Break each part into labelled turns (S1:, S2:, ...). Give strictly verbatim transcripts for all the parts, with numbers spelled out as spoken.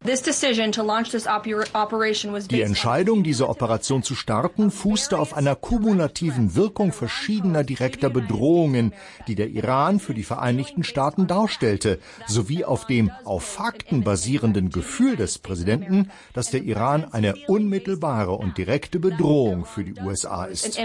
S1: Die Entscheidung, diese Operation zu starten, fußte auf einer kumulativen Wirkung verschiedener direkter Bedrohungen, die der Iran für die Vereinigten Staaten darstellte, sowie auf dem auf Fakten basierenden Gefühl des Präsidenten, dass der Iran eine unmittelbare und direkte Bedrohung für die U S A ist.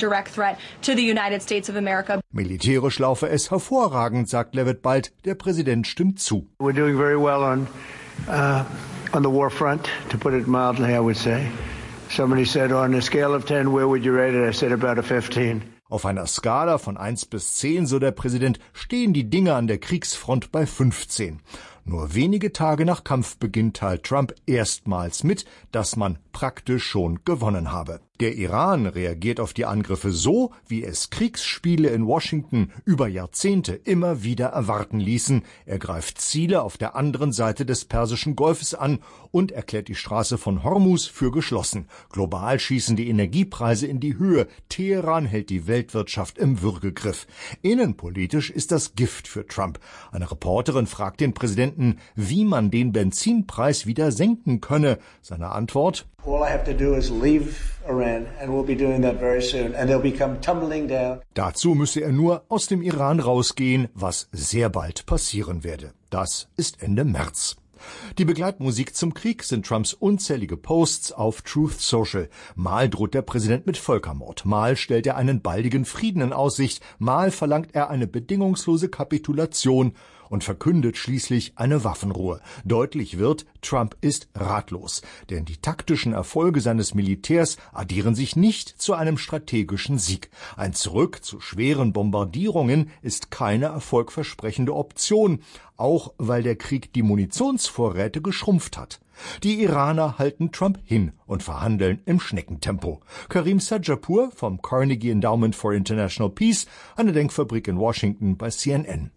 S1: Militärisch laufe es hervorragend, sagt Leavitt bald. Der Präsident stimmt zu.
S2: We're doing very well on uh, on the war front, to put it mildly, I would say. Somebody said, on a scale of ten, where would you rate it? I said about a fifteen.
S1: Auf einer Skala von eins bis zehn, so der Präsident, stehen die Dinge an der Kriegsfront bei fünfzehn. Nur wenige Tage nach Kampfbeginn teilt Trump erstmals mit, dass man praktisch schon gewonnen habe. Der Iran reagiert auf die Angriffe so, wie es Kriegsspiele in Washington über Jahrzehnte immer wieder erwarten ließen. Er greift Ziele auf der anderen Seite des Persischen Golfes an und erklärt die Straße von Hormuz für geschlossen. Global schießen die Energiepreise in die Höhe. Teheran hält die Weltwirtschaft im Würgegriff. Innenpolitisch ist das Gift für Trump. Eine Reporterin fragt den Präsidenten, wie man den Benzinpreis wieder senken könne. Seine Antwort:
S2: All I have to do is leave Iran and we'll be doing that very soon and they'll become tumbling down.
S1: Dazu müsse er nur aus dem Iran rausgehen, was sehr bald passieren werde. Das ist Ende März. Die Begleitmusik zum Krieg sind Trumps unzählige Posts auf Truth Social. Mal droht der Präsident mit Völkermord, mal stellt er einen baldigen Frieden in Aussicht, mal verlangt er eine bedingungslose Kapitulation und verkündet schließlich eine Waffenruhe. Deutlich wird, Trump ist ratlos, denn die taktischen Erfolge seines Militärs addieren sich nicht zu einem strategischen Sieg. Ein Zurück zu schweren Bombardierungen ist keine erfolgversprechende Option, auch weil der Krieg die Munitionsvorräte geschrumpft hat. Die Iraner halten Trump hin und verhandeln im Schneckentempo. Karim Sajapur vom Carnegie Endowment for International Peace, eine Denkfabrik in Washington, bei C N N.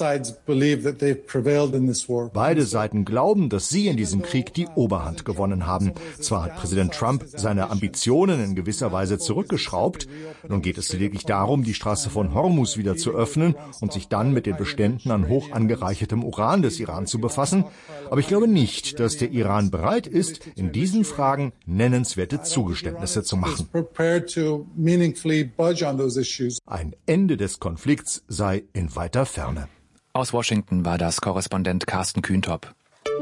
S1: Beide Seiten glauben, dass sie in diesem Krieg die Oberhand gewonnen haben. Zwar hat Präsident Trump seine Ambitionen in gewisser Weise zurückgeschraubt. Nun geht es lediglich darum, die Straße von Hormuz wieder zu öffnen und sich dann mit den Beständen an hoch angereichertem Uran des Iran zu befassen. Aber ich glaube nicht, dass der Iran bereit ist, in diesen Fragen nennenswerte Zugeständnisse zu machen. Ein Ende des Konflikts sei in weiter Ferne.
S3: Aus Washington war das Korrespondent Carsten Kühntop.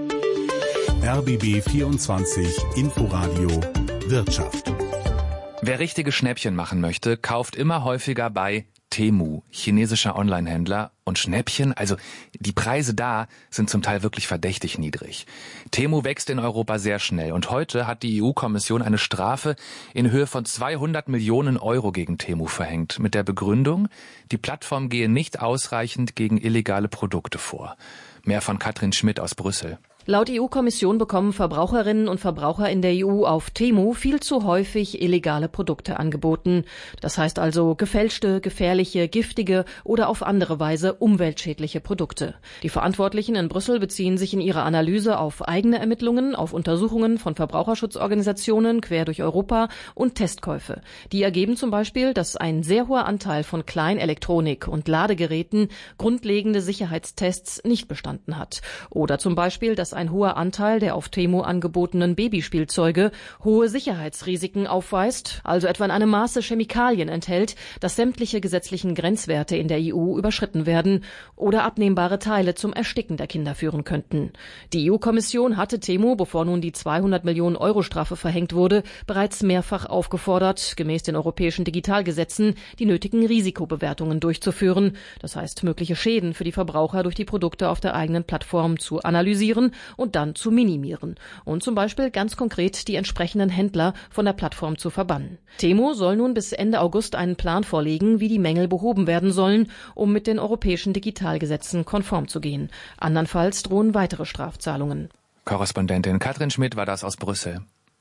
S4: R B B vierundzwanzig Inforadio Wirtschaft.
S3: Wer richtige Schnäppchen machen möchte, kauft immer häufiger bei Temu, chinesischer Onlinehändler. Und Schnäppchen, also die Preise da sind zum Teil wirklich verdächtig niedrig. Temu wächst in Europa sehr schnell und heute hat die E U-Kommission eine Strafe in Höhe von zweihundert Millionen Euro gegen Temu verhängt. Mit der Begründung, die Plattform gehe nicht ausreichend gegen illegale Produkte vor. Mehr von Katrin Schmidt aus Brüssel.
S5: Laut E U-Kommission bekommen Verbraucherinnen und Verbraucher in der E U auf Temu viel zu häufig illegale Produkte angeboten. Das heißt also gefälschte, gefährliche, giftige oder auf andere Weise umweltschädliche Produkte. Die Verantwortlichen in Brüssel beziehen sich in ihrer Analyse auf eigene Ermittlungen, auf Untersuchungen von Verbraucherschutzorganisationen quer durch Europa und Testkäufe. Die ergeben zum Beispiel, dass ein sehr hoher Anteil von Kleinelektronik und Ladegeräten grundlegende Sicherheitstests nicht bestanden hat. Oder zum Beispiel, dass ein hoher Anteil der auf Temu angebotenen Babyspielzeuge hohe Sicherheitsrisiken aufweist, also etwa in einem Maße Chemikalien enthält, dass sämtliche gesetzlichen Grenzwerte in der E U überschritten werden oder abnehmbare Teile zum Ersticken der Kinder führen könnten. Die E U-Kommission hatte Temu, bevor nun die zweihundert Millionen Euro Strafe verhängt wurde, bereits mehrfach aufgefordert, gemäß den europäischen Digitalgesetzen die nötigen Risikobewertungen durchzuführen, das heißt mögliche Schäden für die Verbraucher durch die Produkte auf der eigenen Plattform zu analysieren und dann zu minimieren und zum Beispiel ganz konkret die entsprechenden Händler von der Plattform zu verbannen. Temu soll nun bis Ende August einen Plan vorlegen, wie die Mängel behoben werden sollen, um mit den europäischen Digitalgesetzen konform zu gehen. Andernfalls drohen weitere Strafzahlungen.
S3: Korrespondentin Katrin Schmidt war das aus Brüssel.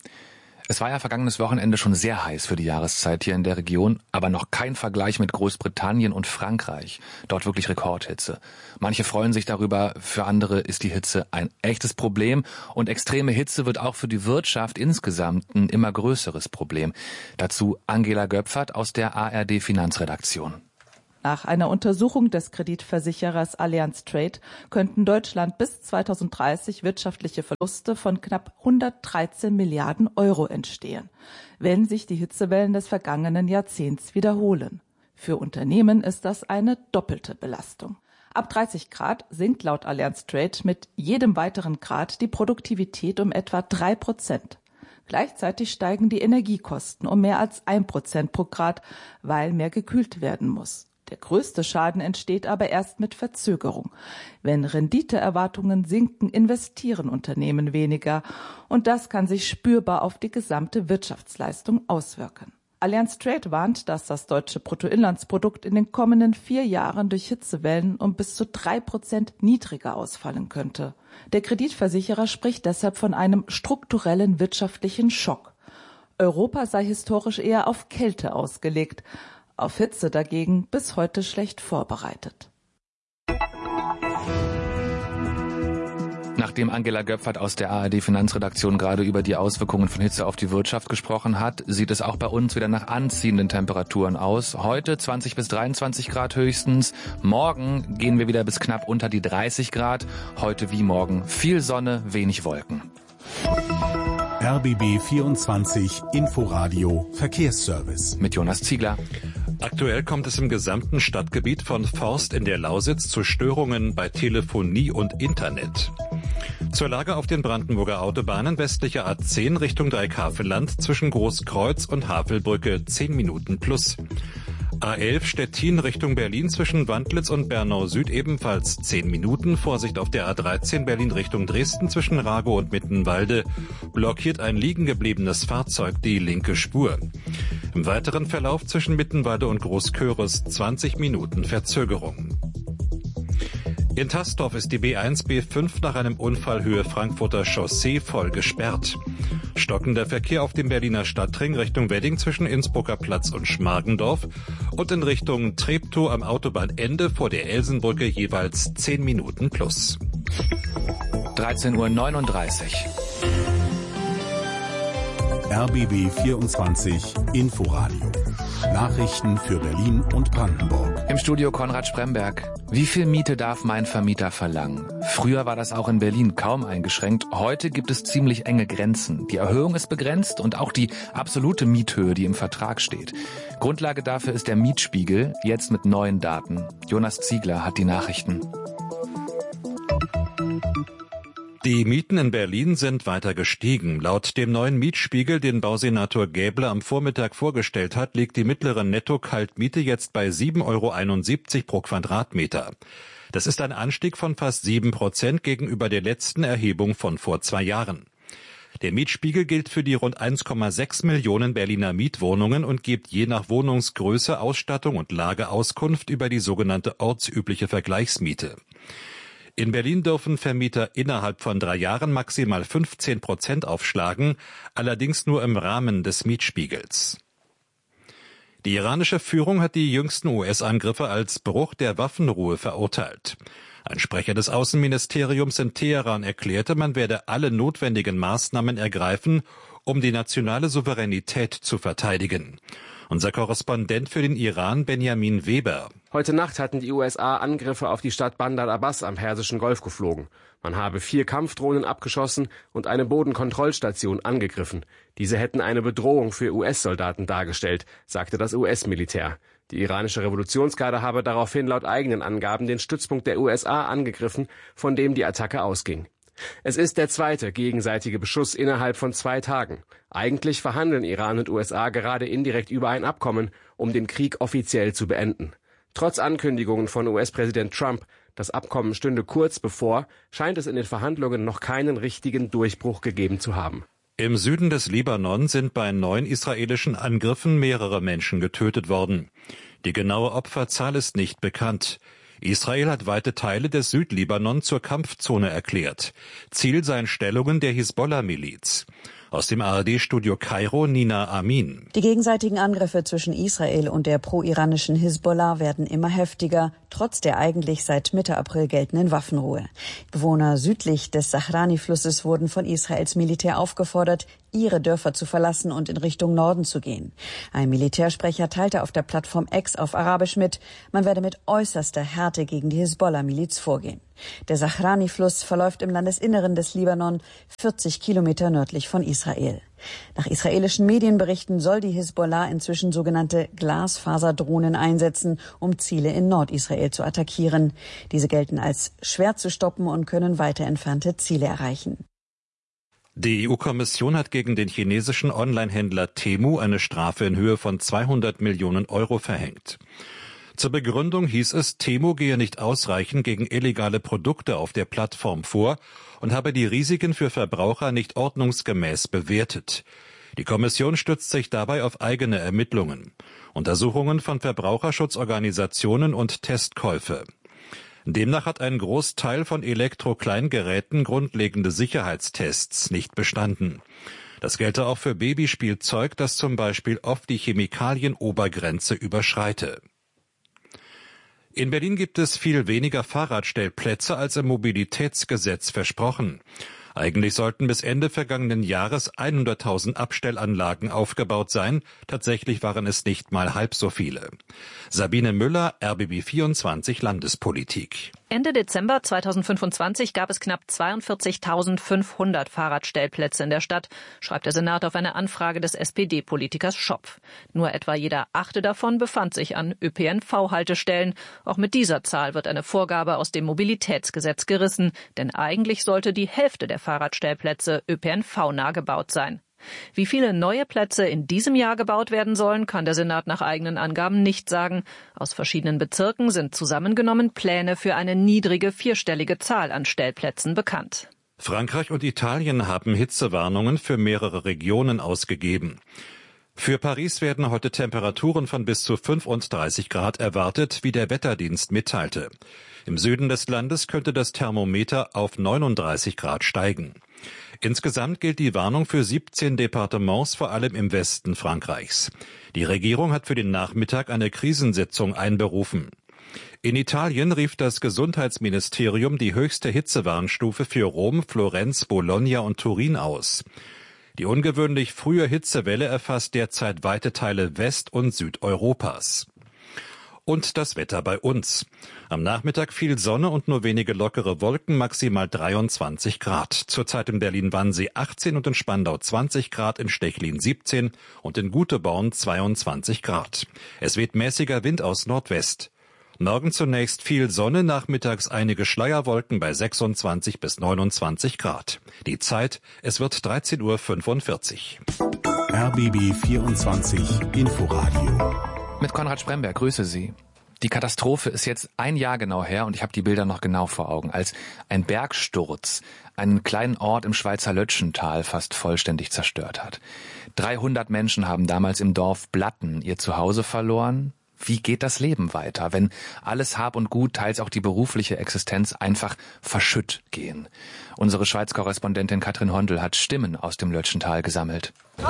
S3: Es war ja vergangenes Wochenende schon sehr heiß für die Jahreszeit hier in der Region, aber noch kein Vergleich mit Großbritannien und Frankreich. Dort wirklich Rekordhitze. Manche freuen sich darüber, für andere ist die Hitze ein echtes Problem und extreme Hitze wird auch für die Wirtschaft insgesamt ein immer größeres Problem. Dazu Angela Göpfert aus der A R D Finanzredaktion.
S6: Nach einer Untersuchung des Kreditversicherers Allianz Trade könnten Deutschland bis zweitausenddreißig wirtschaftliche Verluste von knapp hundertdreizehn Milliarden Euro entstehen, wenn sich die Hitzewellen des vergangenen Jahrzehnts wiederholen. Für Unternehmen ist das eine doppelte Belastung. Ab dreißig Grad sinkt laut Allianz Trade mit jedem weiteren Grad die Produktivität um etwa drei Prozent. Gleichzeitig steigen die Energiekosten um mehr als ein Prozent pro Grad, weil mehr gekühlt werden muss. Der größte Schaden entsteht aber erst mit Verzögerung. Wenn Renditeerwartungen sinken, investieren Unternehmen weniger und das kann sich spürbar auf die gesamte Wirtschaftsleistung auswirken. Allianz Trade warnt, dass das deutsche Bruttoinlandsprodukt in den kommenden vier Jahren durch Hitzewellen um bis zu drei Prozent niedriger ausfallen könnte. Der Kreditversicherer spricht deshalb von einem strukturellen wirtschaftlichen Schock. Europa sei historisch eher auf Kälte ausgelegt, auf Hitze dagegen bis heute schlecht vorbereitet.
S3: Nachdem Angela Göpfert aus der A R D-Finanzredaktion gerade über die Auswirkungen von Hitze auf die Wirtschaft gesprochen hat, sieht es auch bei uns wieder nach anziehenden Temperaturen aus. Heute zwanzig bis dreiundzwanzig Grad höchstens. Morgen gehen wir wieder bis knapp unter die dreißig Grad. Heute wie morgen viel Sonne, wenig Wolken.
S4: R B B vierundzwanzig Inforadio Verkehrsservice
S3: Mit Jonas Ziegler.
S7: Aktuell kommt es im gesamten Stadtgebiet von Forst in der Lausitz zu Störungen bei Telefonie und Internet. Zur Lage auf den Brandenburger Autobahnen westliche A zehn Richtung Dreieckhavelland zwischen Großkreuz und Havelbrücke zehn Minuten plus. A elf Stettin Richtung Berlin zwischen Wandlitz und Bernau Süd ebenfalls zehn Minuten. Vorsicht auf der A dreizehn Berlin Richtung Dresden zwischen Ragow und Mittenwalde. Blockiert ein liegen gebliebenes Fahrzeug die linke Spur. Im weiteren Verlauf zwischen Mittenwalde und Großköris zwanzig Minuten Verzögerung. In Tastorf ist die B eins B fünf nach einem Unfall Höhe Frankfurter Chaussee voll gesperrt. Stockender Verkehr auf dem Berliner Stadtring Richtung Wedding zwischen Innsbrucker Platz und Schmargendorf und in Richtung Treptow am Autobahnende vor der Elsenbrücke jeweils zehn Minuten plus.
S3: dreizehn Uhr neununddreißig.
S4: R B B vierundzwanzig Inforadio. Nachrichten für Berlin und Brandenburg.
S3: Im Studio Konrad Spremberg. Wie viel Miete darf mein Vermieter verlangen? Früher war das auch in Berlin kaum eingeschränkt. Heute gibt es ziemlich enge Grenzen. Die Erhöhung ist begrenzt und auch die absolute Miethöhe, die im Vertrag steht. Grundlage dafür ist der Mietspiegel, jetzt mit neuen Daten. Jonas Ziegler hat die Nachrichten.
S7: Die Mieten in Berlin sind weiter gestiegen. Laut dem neuen Mietspiegel, den Bausenator Gäbler am Vormittag vorgestellt hat, liegt die mittlere Netto-Kaltmiete jetzt bei sieben Euro einundsiebzig pro Quadratmeter. Das ist ein Anstieg von fast sieben Prozent gegenüber der letzten Erhebung von vor zwei Jahren. Der Mietspiegel gilt für die rund eins Komma sechs Millionen Berliner Mietwohnungen und gibt je nach Wohnungsgröße, Ausstattung und Lage Auskunft über die sogenannte ortsübliche Vergleichsmiete. In Berlin dürfen Vermieter innerhalb von drei Jahren maximal fünfzehn Prozent aufschlagen, allerdings nur im Rahmen des Mietspiegels. Die iranische Führung hat die jüngsten U S-Angriffe als Bruch der Waffenruhe verurteilt. Ein Sprecher des Außenministeriums in Teheran erklärte, man werde alle notwendigen Maßnahmen ergreifen, um die nationale Souveränität zu verteidigen. Unser Korrespondent für den Iran, Benjamin Weber.
S8: Heute Nacht hatten die U S A Angriffe auf die Stadt Bandar Abbas am Persischen Golf geflogen. Man habe vier Kampfdrohnen abgeschossen und eine Bodenkontrollstation angegriffen. Diese hätten eine Bedrohung für U S-Soldaten dargestellt, sagte das U S-Militär. Die iranische Revolutionsgarde habe daraufhin laut eigenen Angaben den Stützpunkt der U S A angegriffen, von dem die Attacke ausging. Es ist der zweite gegenseitige Beschuss innerhalb von zwei Tagen. Eigentlich verhandeln Iran und U S A gerade indirekt über ein Abkommen, um den Krieg offiziell zu beenden. Trotz Ankündigungen von U S-Präsident Trump, das Abkommen stünde kurz bevor, scheint es in den Verhandlungen noch keinen richtigen Durchbruch gegeben zu haben.
S7: Im Süden des Libanon sind bei neun israelischen Angriffen mehrere Menschen getötet worden. Die genaue Opferzahl ist nicht bekannt. Israel hat weite Teile des Südlibanon zur Kampfzone erklärt. Ziel seien Stellungen der Hisbollah-Miliz. Aus dem A R D-Studio Kairo Nina Amin.
S9: Die gegenseitigen Angriffe zwischen Israel und der pro-iranischen Hisbollah werden immer heftiger, trotz der eigentlich seit Mitte April geltenden Waffenruhe. Bewohner südlich des Sahrani-Flusses wurden von Israels Militär aufgefordert, ihre Dörfer zu verlassen und in Richtung Norden zu gehen. Ein Militärsprecher teilte auf der Plattform X auf Arabisch mit, man werde mit äußerster Härte gegen die Hisbollah-Miliz vorgehen. Der Sahrani-Fluss verläuft im Landesinneren des Libanon, vierzig Kilometer nördlich von Israel. Nach israelischen Medienberichten soll die Hisbollah inzwischen sogenannte Glasfaserdrohnen einsetzen, um Ziele in Nordisrael zu attackieren. Diese gelten als schwer zu stoppen und können weiter entfernte Ziele erreichen.
S7: Die E U-Kommission hat gegen den chinesischen Onlinehändler Temu eine Strafe in Höhe von zweihundert Millionen Euro verhängt. Zur Begründung hieß es, Temu gehe nicht ausreichend gegen illegale Produkte auf der Plattform vor und habe die Risiken für Verbraucher nicht ordnungsgemäß bewertet. Die Kommission stützt sich dabei auf eigene Ermittlungen, Untersuchungen von Verbraucherschutzorganisationen und Testkäufe. Demnach hat ein Großteil von Elektrokleingeräten grundlegende Sicherheitstests nicht bestanden. Das gelte auch für Babyspielzeug, das zum Beispiel oft die Chemikalienobergrenze überschreite. In Berlin gibt es viel weniger Fahrradstellplätze als im Mobilitätsgesetz versprochen. Eigentlich sollten bis Ende vergangenen Jahres hunderttausend Abstellanlagen aufgebaut sein. Tatsächlich waren es nicht mal halb so viele. Sabine Müller, R B B vierundzwanzig Landespolitik.
S10: Ende Dezember zweitausendfünfundzwanzig gab es knapp zweiundvierzigtausendfünfhundert Fahrradstellplätze in der Stadt, schreibt der Senat auf eine Anfrage des S P D-Politikers Schopf. Nur etwa jeder achte davon befand sich an Ö P N V-Haltestellen. Auch mit dieser Zahl wird eine Vorgabe aus dem Mobilitätsgesetz gerissen, denn eigentlich sollte die Hälfte der Fahrradstellplätze Ö P N V-nah gebaut sein. Wie viele neue Plätze in diesem Jahr gebaut werden sollen, kann der Senat nach eigenen Angaben nicht sagen. Aus verschiedenen Bezirken sind zusammengenommen Pläne für eine niedrige vierstellige Zahl an Stellplätzen bekannt.
S7: Frankreich und Italien haben Hitzewarnungen für mehrere Regionen ausgegeben. Für Paris werden heute Temperaturen von bis zu fünfunddreißig Grad erwartet, wie der Wetterdienst mitteilte. Im Süden des Landes könnte das Thermometer auf neununddreißig Grad steigen. Insgesamt gilt die Warnung für siebzehn Departements, vor allem im Westen Frankreichs. Die Regierung hat für den Nachmittag eine Krisensitzung einberufen. In Italien rief das Gesundheitsministerium die höchste Hitzewarnstufe für Rom, Florenz, Bologna und Turin aus. Die ungewöhnlich frühe Hitzewelle erfasst derzeit weite Teile West- und Südeuropas. Und das Wetter bei uns. Am Nachmittag viel Sonne und nur wenige lockere Wolken, maximal dreiundzwanzig Grad. Zurzeit in Berlin-Wannsee achtzehn und in Spandau zwanzig Grad, in Stechlin siebzehn und in Guteborn zweiundzwanzig Grad. Es weht mäßiger Wind aus Nordwest. Morgen zunächst viel Sonne, nachmittags einige Schleierwolken bei sechsundzwanzig bis neunundzwanzig Grad. Die Zeit, es wird dreizehn Uhr fünfundvierzig.
S4: R B B vierundzwanzig Inforadio.
S3: Mit Konrad Spremberg, grüße Sie. Die Katastrophe ist jetzt ein Jahr genau her und ich habe die Bilder noch genau vor Augen, als ein Bergsturz einen kleinen Ort im Schweizer Lötschental fast vollständig zerstört hat. dreihundert Menschen haben damals im Dorf Blatten ihr Zuhause verloren. Wie geht das Leben weiter, wenn alles Hab und Gut, teils auch die berufliche Existenz einfach verschütt gehen? Unsere Schweiz-Korrespondentin Katrin Hondel hat Stimmen aus dem Lötschental gesammelt.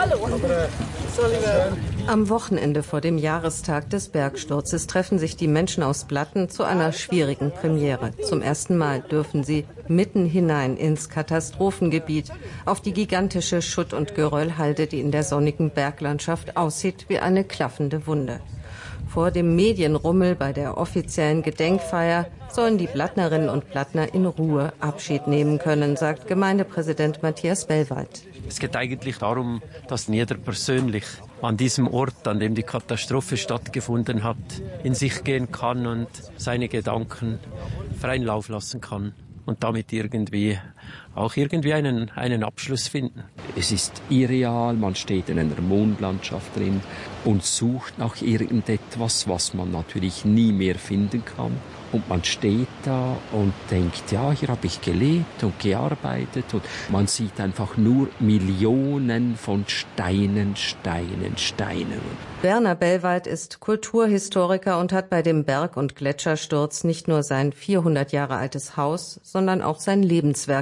S11: Am Wochenende vor dem Jahrestag des Bergsturzes treffen sich die Menschen aus Blatten zu einer schwierigen Premiere. Zum ersten Mal dürfen sie mitten hinein ins Katastrophengebiet, auf die gigantische Schutt- und Geröllhalde, die in der sonnigen Berglandschaft aussieht wie eine klaffende Wunde. Vor dem Medienrummel bei der offiziellen Gedenkfeier sollen die Blattnerinnen und Blattner in Ruhe Abschied nehmen können, sagt Gemeindepräsident Matthias Bellweit.
S12: Es geht eigentlich darum, dass jeder persönlich an diesem Ort, an dem die Katastrophe stattgefunden hat, in sich gehen kann und seine Gedanken freien Lauf lassen kann und damit irgendwie auch irgendwie einen, einen Abschluss finden.
S13: Es ist irreal, man steht in einer Mondlandschaft drin und sucht nach irgendetwas, was man natürlich nie mehr finden kann. Und man steht da und denkt, ja, hier habe ich gelebt und gearbeitet. Und man sieht einfach nur Millionen von Steinen, Steinen, Steinen.
S11: Werner Bellweit ist Kulturhistoriker und hat bei dem Berg- und Gletschersturz nicht nur sein vierhundert Jahre altes Haus, sondern auch sein Lebenswerk verloren.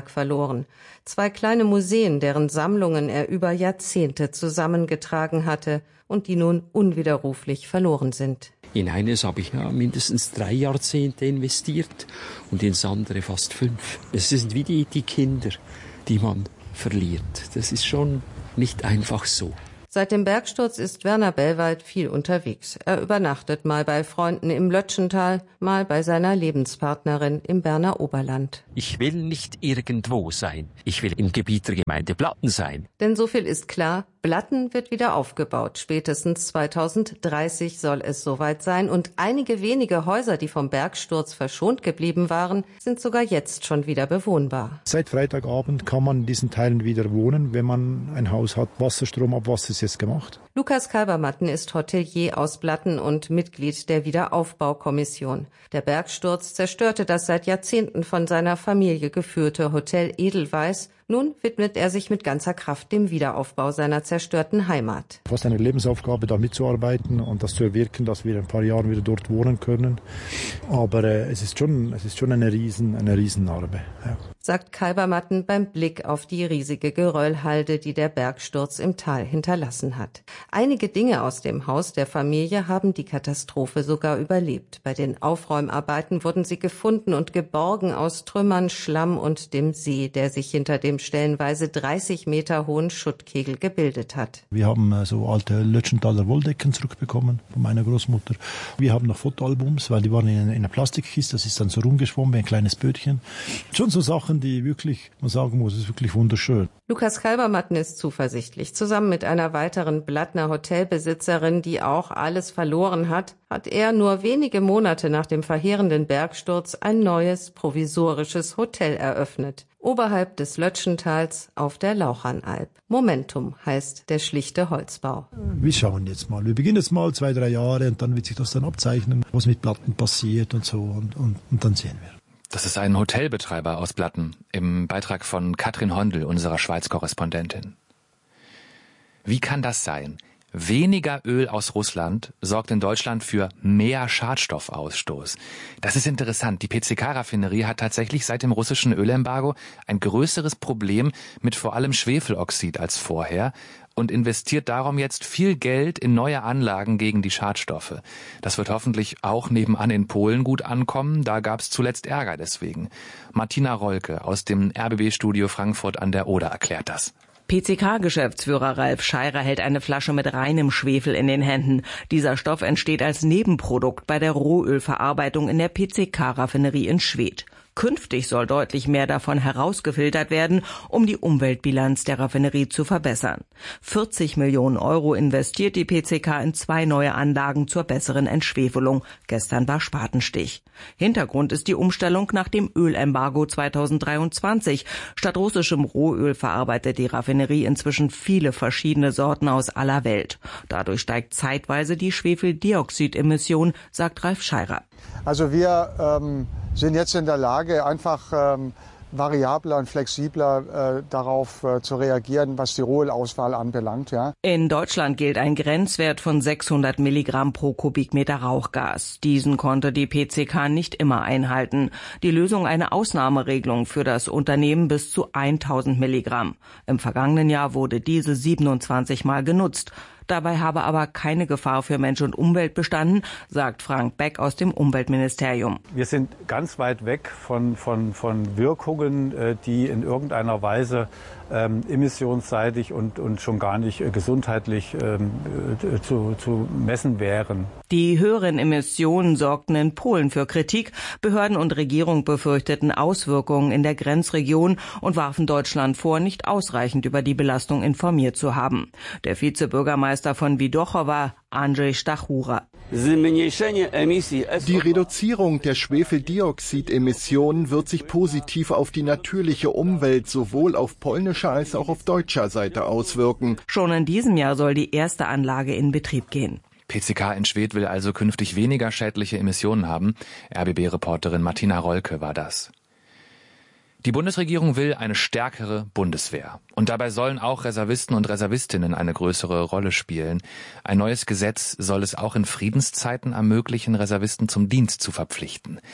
S11: verloren. Zwei kleine Museen, deren Sammlungen er über Jahrzehnte zusammengetragen hatte und die nun unwiderruflich verloren sind.
S13: In eines habe ich ja mindestens drei Jahrzehnte investiert und ins andere fast fünf. Es sind wie die, die Kinder, die man verliert. Das ist schon nicht einfach so.
S11: Seit dem Bergsturz ist Werner Bellweit viel unterwegs. Er übernachtet mal bei Freunden im Lötschental, mal bei seiner Lebenspartnerin im Berner Oberland.
S13: Ich will nicht irgendwo sein. Ich will im Gebiet der Gemeinde Blatten sein.
S11: Denn so viel ist klar, Blatten wird wieder aufgebaut. Spätestens zweitausenddreißig soll es soweit sein. Und einige wenige Häuser, die vom Bergsturz verschont geblieben waren, sind sogar jetzt schon wieder bewohnbar.
S14: Seit Freitagabend kann man in diesen Teilen wieder wohnen, wenn man ein Haus hat. Wasserstrom, Abwasser ist jetzt gemacht.
S11: Lukas Kalbermatten ist Hotelier aus Blatten und Mitglied der Wiederaufbaukommission. Der Bergsturz zerstörte das seit Jahrzehnten von seiner Familie geführte Hotel Edelweiss. Nun widmet er sich mit ganzer Kraft dem Wiederaufbau seiner zerstörten Heimat.
S14: Fast eine Lebensaufgabe, da mitzuarbeiten und das zu erwirken, dass wir in ein paar Jahren wieder dort wohnen können. Aber äh, es ist schon, es ist schon eine riesen, eine Riesennarbe. Ja.
S11: Sagt Kalbermatten beim Blick auf die riesige Geröllhalde, die der Bergsturz im Tal hinterlassen hat. Einige Dinge aus dem Haus der Familie haben die Katastrophe sogar überlebt. Bei den Aufräumarbeiten wurden sie gefunden und geborgen aus Trümmern, Schlamm und dem See, der sich hinter dem stellenweise dreißig Meter hohen Schuttkegel gebildet hat.
S14: Wir haben äh, so alte Lötschenthaler Wolldecken zurückbekommen von meiner Großmutter. Wir haben noch Fotoalbums, weil die waren in, in einer Plastikkiste, das ist dann so rumgeschwommen wie ein kleines Bötchen. Schon so Sachen, die wirklich, man sagen muss, ist wirklich wunderschön.
S11: Lukas Kalbermatten ist zuversichtlich. Zusammen mit einer weiteren Blattner Hotelbesitzerin, die auch alles verloren hat, hat er nur wenige Monate nach dem verheerenden Bergsturz ein neues, provisorisches Hotel eröffnet. Oberhalb des Lötschentals auf der Lauchernalb. Momentum heißt der schlichte Holzbau.
S14: Wir schauen jetzt mal. Wir beginnen jetzt mal zwei, drei Jahre und dann wird sich das dann abzeichnen, was mit Blatten passiert und so und, und, und dann sehen wir.
S3: Das ist ein Hotelbetreiber aus Blatten, im Beitrag von Katrin Hondel, unserer Schweiz-Korrespondentin. Wie kann das sein? Weniger Öl aus Russland sorgt in Deutschland für mehr Schadstoffausstoß. Das ist interessant. Die P C K-Raffinerie hat tatsächlich seit dem russischen Ölembargo ein größeres Problem mit vor allem Schwefeloxid als vorher und investiert darum jetzt viel Geld in neue Anlagen gegen die Schadstoffe. Das wird hoffentlich auch nebenan in Polen gut ankommen. Da gab es zuletzt Ärger deswegen. Martina Rolke aus dem R B B-Studio Frankfurt an der Oder erklärt das.
S15: P C K-Geschäftsführer Ralf Scheirer hält eine Flasche mit reinem Schwefel in den Händen. Dieser Stoff entsteht als Nebenprodukt bei der Rohölverarbeitung in der P C K-Raffinerie in Schwedt. Künftig soll deutlich mehr davon herausgefiltert werden, um die Umweltbilanz der Raffinerie zu verbessern. vierzig Millionen Euro investiert die P C K in zwei neue Anlagen zur besseren Entschwefelung. Gestern war Spatenstich. Hintergrund ist die Umstellung nach dem Ölembargo zweitausenddreiundzwanzig. Statt russischem Rohöl verarbeitet die Raffinerie inzwischen viele verschiedene Sorten aus aller Welt. Dadurch steigt zeitweise die Schwefeldioxidemission, sagt Ralf Scheirer.
S16: Also wir ähm, sind jetzt in der Lage, einfach ähm, variabler und flexibler äh, darauf äh, zu reagieren, was die Rohölauswahl anbelangt. Ja.
S15: In Deutschland gilt ein Grenzwert von sechshundert Milligramm pro Kubikmeter Rauchgas. Diesen konnte die P C K nicht immer einhalten. Die Lösung eine Ausnahmeregelung für das Unternehmen bis zu tausend Milligramm. Im vergangenen Jahr wurde diese siebenundzwanzig Mal genutzt. Dabei habe aber keine Gefahr für Mensch und Umwelt bestanden, sagt Frank Beck aus dem Umweltministerium.
S17: Wir sind ganz weit weg von, von, von Wirkungen, die in irgendeiner Weise ähm, emissionsseitig und, und schon gar nicht äh, gesundheitlich ähm, äh, zu, zu messen wären.
S15: Die höheren Emissionen sorgten in Polen für Kritik. Behörden und Regierung befürchteten Auswirkungen in der Grenzregion und warfen Deutschland vor, nicht ausreichend über die Belastung informiert zu haben. Der Vizebürgermeister von Widochowa, Andrzej Stachura.
S18: Die Reduzierung der Schwefeldioxidemissionen wird sich positiv auf die natürliche Umwelt sowohl auf polnischer als auch auf deutscher Seite auswirken.
S15: Schon in diesem Jahr soll die erste Anlage in Betrieb gehen.
S3: P C K in Schwedt will also künftig weniger schädliche Emissionen haben. R B B-Reporterin Martina Rolke war das. Die Bundesregierung will eine stärkere Bundeswehr. Und dabei sollen auch Reservisten und Reservistinnen eine größere Rolle spielen. Ein neues Gesetz soll es auch in Friedenszeiten ermöglichen, Reservisten zum Dienst zu verpflichten.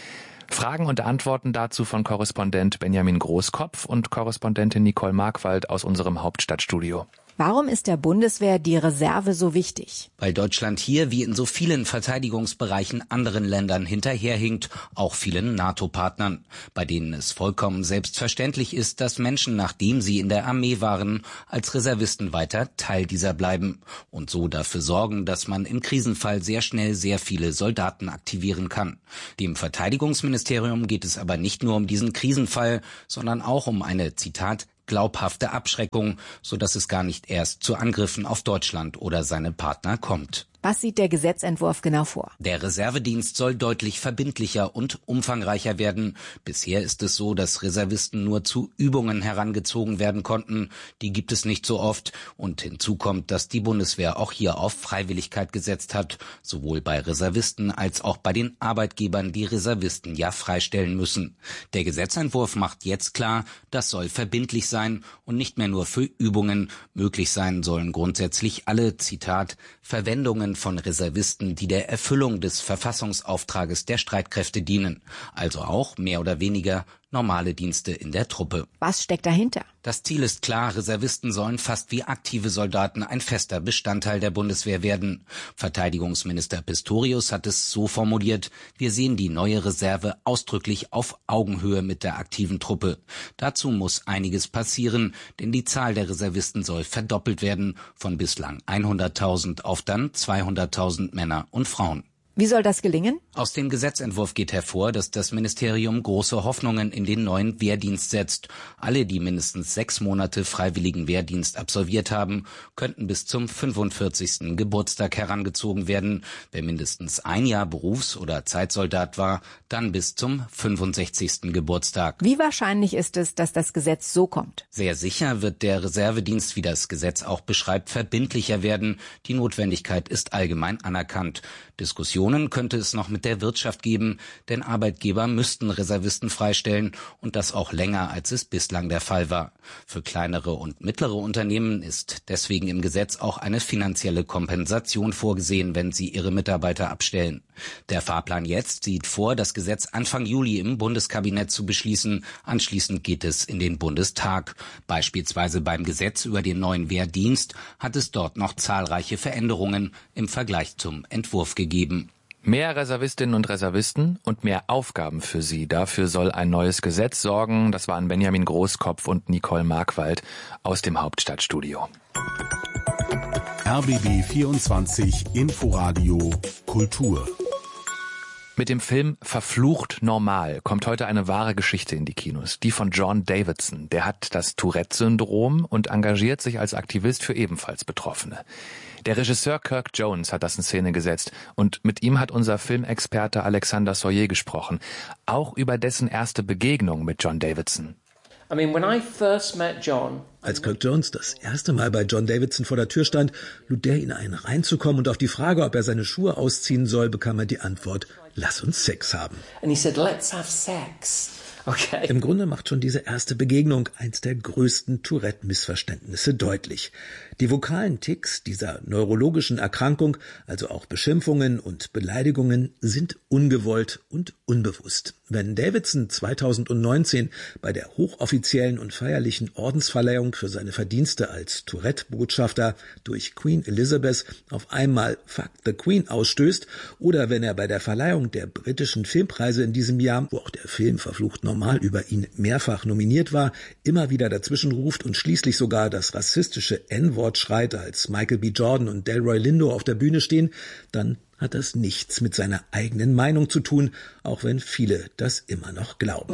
S3: Fragen und Antworten dazu von Korrespondent Benjamin Großkopf und Korrespondentin Nicole Markwald aus unserem Hauptstadtstudio.
S19: Warum ist der Bundeswehr die Reserve so wichtig?
S20: Weil Deutschland hier wie in so vielen Verteidigungsbereichen anderen Ländern hinterherhinkt, auch vielen NATO-Partnern, bei denen es vollkommen selbstverständlich ist, dass Menschen, nachdem sie in der Armee waren, als Reservisten weiter Teil dieser bleiben und so dafür sorgen, dass man im Krisenfall sehr schnell sehr viele Soldaten aktivieren kann. Dem Verteidigungsministerium geht es aber nicht nur um diesen Krisenfall, sondern auch um eine, Zitat, glaubhafte Abschreckung, sodass es gar nicht erst zu Angriffen auf Deutschland oder seine Partner kommt.
S19: Was sieht der Gesetzentwurf genau vor?
S20: Der Reservedienst soll deutlich verbindlicher und umfangreicher werden. Bisher ist es so, dass Reservisten nur zu Übungen herangezogen werden konnten. Die gibt es nicht so oft. Und hinzu kommt, dass die Bundeswehr auch hier auf Freiwilligkeit gesetzt hat, sowohl bei Reservisten als auch bei den Arbeitgebern, die Reservisten ja freistellen müssen. Der Gesetzentwurf macht jetzt klar, das soll verbindlich sein und nicht mehr nur für Übungen. Möglich sein sollen grundsätzlich alle, Zitat, Verwendungen von Reservisten, die der Erfüllung des Verfassungsauftrages der Streitkräfte dienen, also auch mehr oder weniger normale Dienste in der Truppe.
S19: Was steckt dahinter?
S20: Das Ziel ist klar, Reservisten sollen fast wie aktive Soldaten ein fester Bestandteil der Bundeswehr werden. Verteidigungsminister Pistorius hat es so formuliert: Wir sehen die neue Reserve ausdrücklich auf Augenhöhe mit der aktiven Truppe. Dazu muss einiges passieren, denn die Zahl der Reservisten soll verdoppelt werden, von bislang hunderttausend auf dann zweihunderttausend Männer und Frauen.
S19: Wie soll das gelingen?
S20: Aus dem Gesetzentwurf geht hervor, dass das Ministerium große Hoffnungen in den neuen Wehrdienst setzt. Alle, die mindestens sechs Monate freiwilligen Wehrdienst absolviert haben, könnten bis zum fünfundvierzigsten Geburtstag herangezogen werden. Wer mindestens ein Jahr Berufs- oder Zeitsoldat war, dann bis zum fünfundsechzigsten Geburtstag.
S19: Wie wahrscheinlich ist es, dass das Gesetz so kommt?
S20: Sehr sicher wird der Reservedienst, wie das Gesetz auch beschreibt, verbindlicher werden. Die Notwendigkeit ist allgemein anerkannt. Diskussionen könnte es noch mit der Wirtschaft geben, denn Arbeitgeber müssten Reservisten freistellen und das auch länger, als es bislang der Fall war. Für kleinere und mittlere Unternehmen ist deswegen im Gesetz auch eine finanzielle Kompensation vorgesehen, wenn sie ihre Mitarbeiter abstellen. Der Fahrplan jetzt sieht vor, das Gesetz Anfang Juli im Bundeskabinett zu beschließen. Anschließend geht es in den Bundestag. Beispielsweise beim Gesetz über den neuen Wehrdienst hat es dort noch zahlreiche Veränderungen im Vergleich zum Entwurf gegeben.
S3: Mehr Reservistinnen und Reservisten und mehr Aufgaben für sie. Dafür soll ein neues Gesetz sorgen. Das waren Benjamin Großkopf und Nicole Markwald aus dem Hauptstadtstudio.
S4: R B B vierundzwanzig Inforadio Kultur.
S3: Mit dem Film Verflucht normal kommt heute eine wahre Geschichte in die Kinos, die von John Davidson. Der hat das Tourette-Syndrom und engagiert sich als Aktivist für ebenfalls Betroffene. Der Regisseur Kirk Jones hat das in Szene gesetzt und mit ihm hat unser Filmexperte Alexander Soyer gesprochen, auch über dessen erste Begegnung mit John Davidson.
S21: I mean, when I first met John,
S22: Als Kirk Jones das erste Mal bei John Davidson vor der Tür stand, lud der ihn ein, reinzukommen, und auf die Frage, ob er seine Schuhe ausziehen soll, bekam er die Antwort: Lass uns Sex haben.
S21: And he said, let's have sex. Okay.
S22: Im Grunde macht schon diese erste Begegnung eins der größten Tourette-Missverständnisse deutlich. Die vokalen Tics dieser neurologischen Erkrankung, also auch Beschimpfungen und Beleidigungen, sind ungewollt und unbewusst. Wenn Davidson zweitausendneunzehn bei der hochoffiziellen und feierlichen Ordensverleihung für seine Verdienste als Tourette-Botschafter durch Queen Elizabeth auf einmal Fuck the Queen ausstößt, oder wenn er bei der Verleihung der britischen Filmpreise in diesem Jahr, wo auch der Film Verflucht normal über ihn mehrfach nominiert war, immer wieder dazwischen ruft und schließlich sogar das rassistische En-Wort schreit, als Michael B. Jordan und Delroy Lindo auf der Bühne stehen, dann hat das nichts mit seiner eigenen Meinung zu tun, auch wenn viele das immer noch glauben.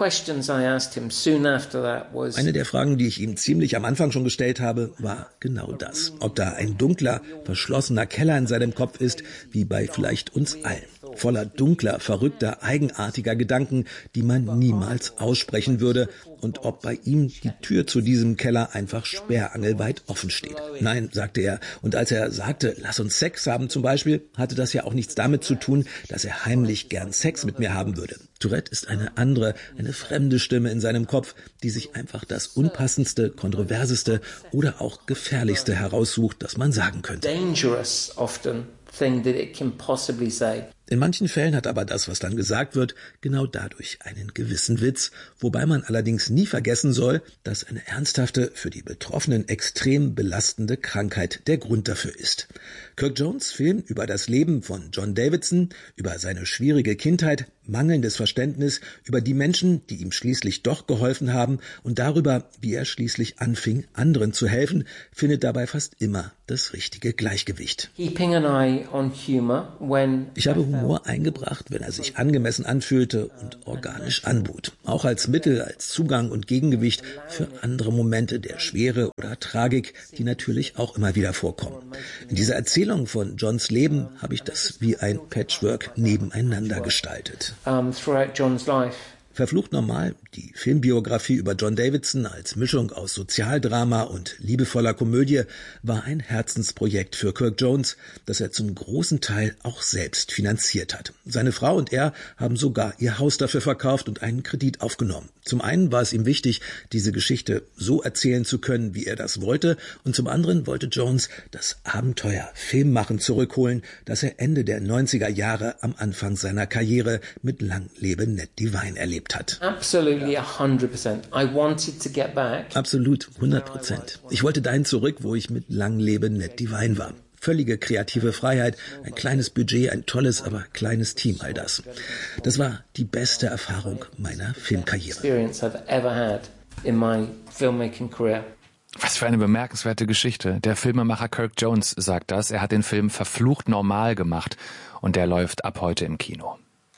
S22: Eine der Fragen, die ich ihm ziemlich am Anfang schon gestellt habe, war genau das. Ob da ein dunkler, verschlossener Keller in seinem Kopf ist, wie bei vielleicht uns allen. Voller dunkler, verrückter, eigenartiger Gedanken, die man niemals aussprechen würde, und ob bei ihm die Tür zu diesem Keller einfach sperrangelweit offen steht. Nein, sagte er, und als er sagte, lass uns Sex haben zum Beispiel, hatte das ja auch nichts damit zu tun, dass er heimlich gern Sex mit mir haben würde. Tourette ist eine andere, eine fremde Stimme in seinem Kopf, die sich einfach das unpassendste, kontroverseste oder auch gefährlichste heraussucht, das man sagen könnte.
S21: Dangerous often thing that it can possibly say.
S22: In manchen Fällen hat aber das, was dann gesagt wird, genau dadurch einen gewissen Witz, wobei man allerdings nie vergessen soll, dass eine ernsthafte, für die Betroffenen extrem belastende Krankheit der Grund dafür ist. Kirk Jones Film über das Leben von John Davidson, über seine schwierige Kindheit, mangelndes Verständnis, über die Menschen, die ihm schließlich doch geholfen haben und darüber, wie er schließlich anfing, anderen zu helfen, findet dabei fast immer das richtige Gleichgewicht. Ich habe Humor eingebracht, wenn er sich angemessen anfühlte und organisch anbot. Auch als Mittel, als Zugang und Gegengewicht für andere Momente der Schwere oder Tragik, die natürlich auch immer wieder vorkommen. In dieser Erzählung von Johns Leben habe ich das wie ein Patchwork nebeneinander gestaltet. Um, throughout John's life. Verflucht normal, die Filmbiografie über John Davidson als Mischung aus Sozialdrama und liebevoller Komödie, war ein Herzensprojekt für Kirk Jones, das er zum großen Teil auch selbst finanziert hat. Seine Frau und er haben sogar ihr Haus dafür verkauft und einen Kredit aufgenommen. Zum einen war es ihm wichtig, diese Geschichte so erzählen zu können, wie er das wollte, und zum anderen wollte Jones das Abenteuer Filmmachen zurückholen, das er Ende der neunziger Jahre am Anfang seiner Karriere mit Lang lebe Ned Devine erlebt hat.
S21: Absolutely one hundred percent. I wanted to get back.
S22: Absolut, hundert Prozent. Ich wollte dahin zurück, wo ich mit Lang lebe Ned Devine war. Völlige kreative Freiheit, ein kleines Budget, ein tolles, aber kleines Team, all das. Das war die beste Erfahrung meiner Filmkarriere.
S3: Was für eine bemerkenswerte Geschichte. Der Filmemacher Kirk Jones sagt das. Er hat den Film verflucht normal gemacht und der läuft ab heute im Kino.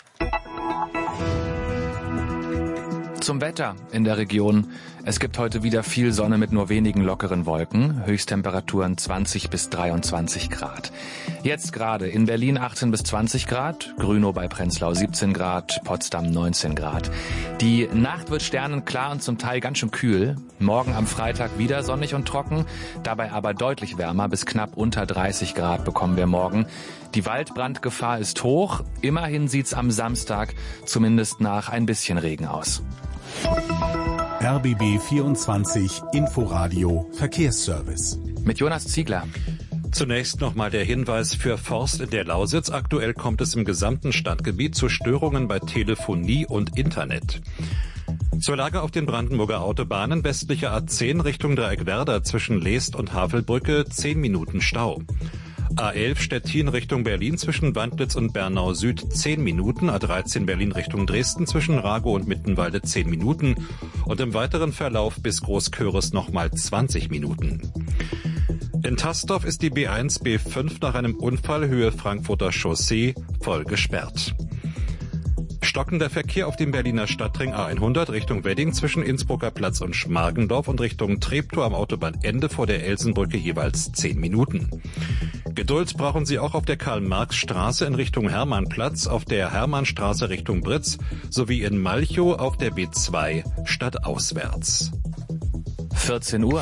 S3: Zum Wetter in der Region. Es gibt heute wieder viel Sonne mit nur wenigen lockeren Wolken. Höchsttemperaturen zwanzig bis dreiundzwanzig Grad. Jetzt gerade in Berlin achtzehn bis zwanzig Grad, Grünow bei Prenzlau siebzehn Grad, Potsdam neunzehn Grad. Die Nacht wird sternenklar und zum Teil ganz schön kühl. Morgen am Freitag wieder sonnig und trocken, dabei aber deutlich wärmer, bis knapp unter dreißig Grad bekommen wir morgen. Die Waldbrandgefahr ist hoch. Immerhin sieht's am Samstag zumindest nach ein bisschen Regen aus.
S4: R B B vierundzwanzig Inforadio Verkehrsservice.
S3: Mit Jonas Ziegler.
S7: Zunächst nochmal der Hinweis für Forst in der Lausitz. Aktuell kommt es im gesamten Stadtgebiet zu Störungen bei Telefonie und Internet. Zur Lage auf den Brandenburger Autobahnen westliche A zehn Richtung Dreieckwerder zwischen Leest und Havelbrücke zehn Minuten Stau. A elf Stettin Richtung Berlin zwischen Wandlitz und Bernau Süd zehn Minuten, A dreizehn Berlin Richtung Dresden zwischen Ragow und Mittenwalde zehn Minuten und im weiteren Verlauf bis Großköris nochmal zwanzig Minuten. In Tasdorf ist die B eins B fünf nach einem Unfall Höhe Frankfurter Chaussee voll gesperrt. Stockender Verkehr auf dem Berliner Stadtring A hundert Richtung Wedding zwischen Innsbrucker Platz und Schmargendorf und Richtung Treptow am Autobahnende vor der Elsenbrücke jeweils zehn Minuten. Geduld brauchen Sie auch auf der Karl-Marx-Straße in Richtung Hermannplatz, auf der Hermannstraße Richtung Britz sowie in Malchow auf der B zwei stadtauswärts.
S3: vierzehn Uhr.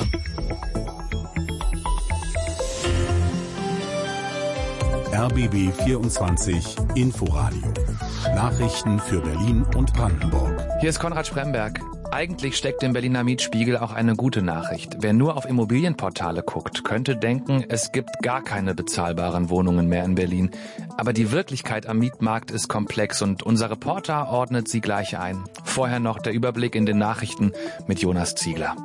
S4: R B B vierundzwanzig Inforadio. Nachrichten für Berlin und Brandenburg.
S3: Hier ist Konrad Spremberg. Eigentlich steckt im Berliner Mietspiegel auch eine gute Nachricht. Wer nur auf Immobilienportale guckt, könnte denken, es gibt gar keine bezahlbaren Wohnungen mehr in Berlin. Aber die Wirklichkeit am Mietmarkt ist komplex und unser Reporter ordnet sie gleich ein. Vorher noch der Überblick in den Nachrichten mit Jonas Ziegler.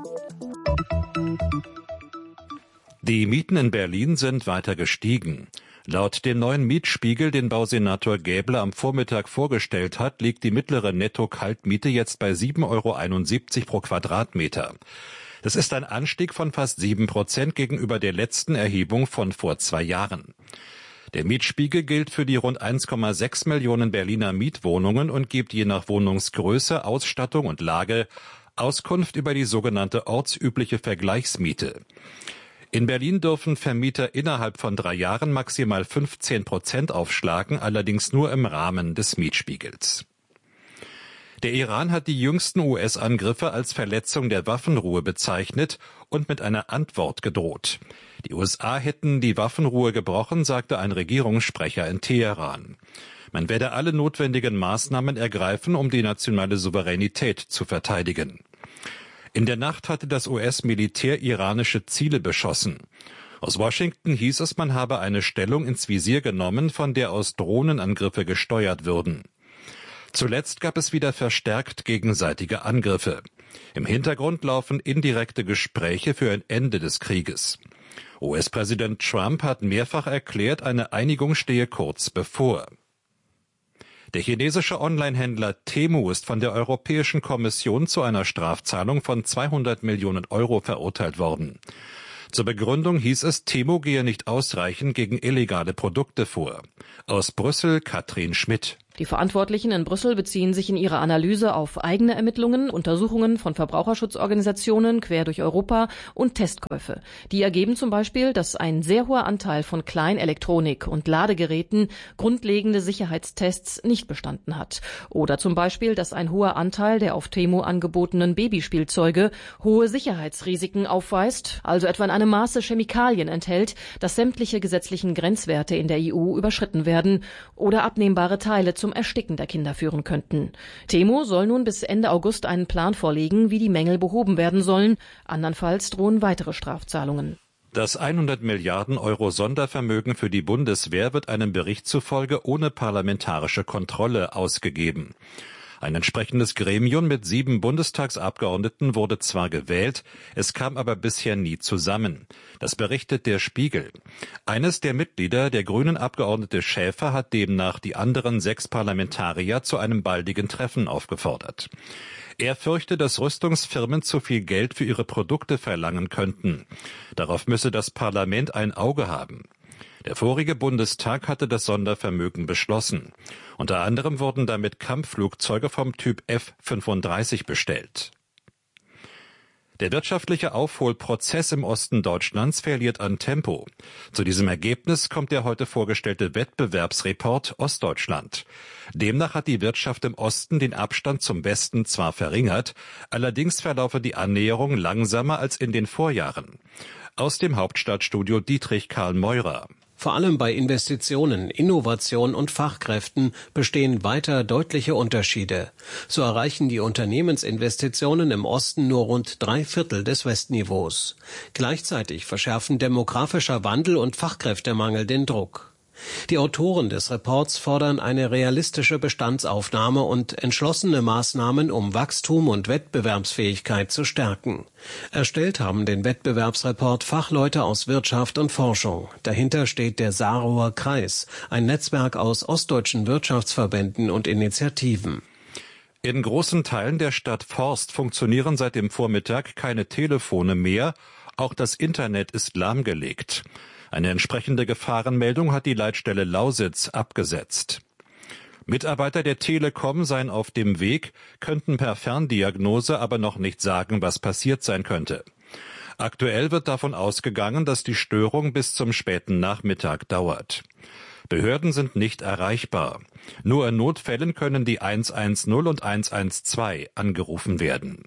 S7: Die Mieten in Berlin sind weiter gestiegen. Laut dem neuen Mietspiegel, den Bausenator Gäble am Vormittag vorgestellt hat, liegt die mittlere Netto-Kaltmiete jetzt bei sieben Euro einundsiebzig pro Quadratmeter. Das ist ein Anstieg von fast sieben Prozent gegenüber der letzten Erhebung von vor zwei Jahren. Der Mietspiegel gilt für die rund eins Komma sechs Millionen Berliner Mietwohnungen und gibt je nach Wohnungsgröße, Ausstattung und Lage Auskunft über die sogenannte ortsübliche Vergleichsmiete. In Berlin dürfen Vermieter innerhalb von drei Jahren maximal fünfzehn Prozent aufschlagen, allerdings nur im Rahmen des Mietspiegels. Der Iran hat die jüngsten U S-Angriffe als Verletzung der Waffenruhe bezeichnet und mit einer Antwort gedroht. Die U S A hätten die Waffenruhe gebrochen, sagte ein Regierungssprecher in Teheran. Man werde alle notwendigen Maßnahmen ergreifen, um die nationale Souveränität zu verteidigen. In der Nacht hatte das U S-Militär iranische Ziele beschossen. Aus Washington hieß es, man habe eine Stellung ins Visier genommen, von der aus Drohnenangriffe gesteuert würden. Zuletzt gab es wieder verstärkt gegenseitige Angriffe. Im Hintergrund laufen indirekte Gespräche für ein Ende des Krieges. U S-Präsident Trump hat mehrfach erklärt, eine Einigung stehe kurz bevor. Der chinesische Onlinehändler Temu ist von der Europäischen Kommission zu einer Strafzahlung von zweihundert Millionen Euro verurteilt worden. Zur Begründung hieß es, Temu gehe nicht ausreichend gegen illegale Produkte vor. Aus Brüssel Katrin Schmidt.
S5: Die Verantwortlichen in Brüssel beziehen sich in ihrer Analyse auf eigene Ermittlungen, Untersuchungen von Verbraucherschutzorganisationen quer durch Europa und Testkäufe. Die ergeben zum Beispiel, dass ein sehr hoher Anteil von Kleinelektronik und Ladegeräten grundlegende Sicherheitstests nicht bestanden hat. Oder zum Beispiel, dass ein hoher Anteil der auf Temu angebotenen Babyspielzeuge hohe Sicherheitsrisiken aufweist, also etwa in einem Maße Chemikalien enthält, dass sämtliche gesetzlichen Grenzwerte in der E U überschritten werden oder abnehmbare Teile zum Ersticken der Kinder führen könnten. Temu soll nun bis Ende August einen Plan vorlegen, wie die Mängel behoben werden sollen. Andernfalls drohen weitere Strafzahlungen.
S7: Das hundert Milliarden Euro Sondervermögen für die Bundeswehr wird einem Bericht zufolge ohne parlamentarische Kontrolle ausgegeben. Ein entsprechendes Gremium mit sieben Bundestagsabgeordneten wurde zwar gewählt, es kam aber bisher nie zusammen. Das berichtet der Spiegel. Eines der Mitglieder, der grünen Abgeordnete Schäfer, hat demnach die anderen sechs Parlamentarier zu einem baldigen Treffen aufgefordert. Er fürchte, dass Rüstungsfirmen zu viel Geld für ihre Produkte verlangen könnten. Darauf müsse das Parlament ein Auge haben. Der vorige Bundestag hatte das Sondervermögen beschlossen. Unter anderem wurden damit Kampfflugzeuge vom Typ F fünfunddreißig bestellt. Der wirtschaftliche Aufholprozess im Osten Deutschlands verliert an Tempo. Zu diesem Ergebnis kommt der heute vorgestellte Wettbewerbsreport Ostdeutschland. Demnach hat die Wirtschaft im Osten den Abstand zum Westen zwar verringert, allerdings verlaufe die Annäherung langsamer als in den Vorjahren. Aus dem Hauptstadtstudio Dietrich Karl Meurer.
S1: Vor allem bei Investitionen, Innovation und Fachkräften bestehen weiter deutliche Unterschiede. So erreichen die Unternehmensinvestitionen im Osten nur rund drei Viertel des Westniveaus. Gleichzeitig verschärfen demografischer Wandel und Fachkräftemangel den Druck. Die Autoren des Reports fordern eine realistische Bestandsaufnahme und entschlossene Maßnahmen, um Wachstum und Wettbewerbsfähigkeit zu stärken. Erstellt haben den Wettbewerbsreport Fachleute aus Wirtschaft und Forschung. Dahinter steht der Saarauer Kreis, ein Netzwerk aus ostdeutschen Wirtschaftsverbänden und Initiativen.
S7: In großen Teilen der Stadt Forst funktionieren seit dem Vormittag keine Telefone mehr. Auch das Internet ist lahmgelegt. Eine entsprechende Gefahrenmeldung hat die Leitstelle Lausitz abgesetzt. Mitarbeiter der Telekom seien auf dem Weg, könnten per Ferndiagnose aber noch nicht sagen, was passiert sein könnte. Aktuell wird davon ausgegangen, dass die Störung bis zum späten Nachmittag dauert. Behörden sind nicht erreichbar. Nur in Notfällen können die hundertzehn und hundertzwölf angerufen werden.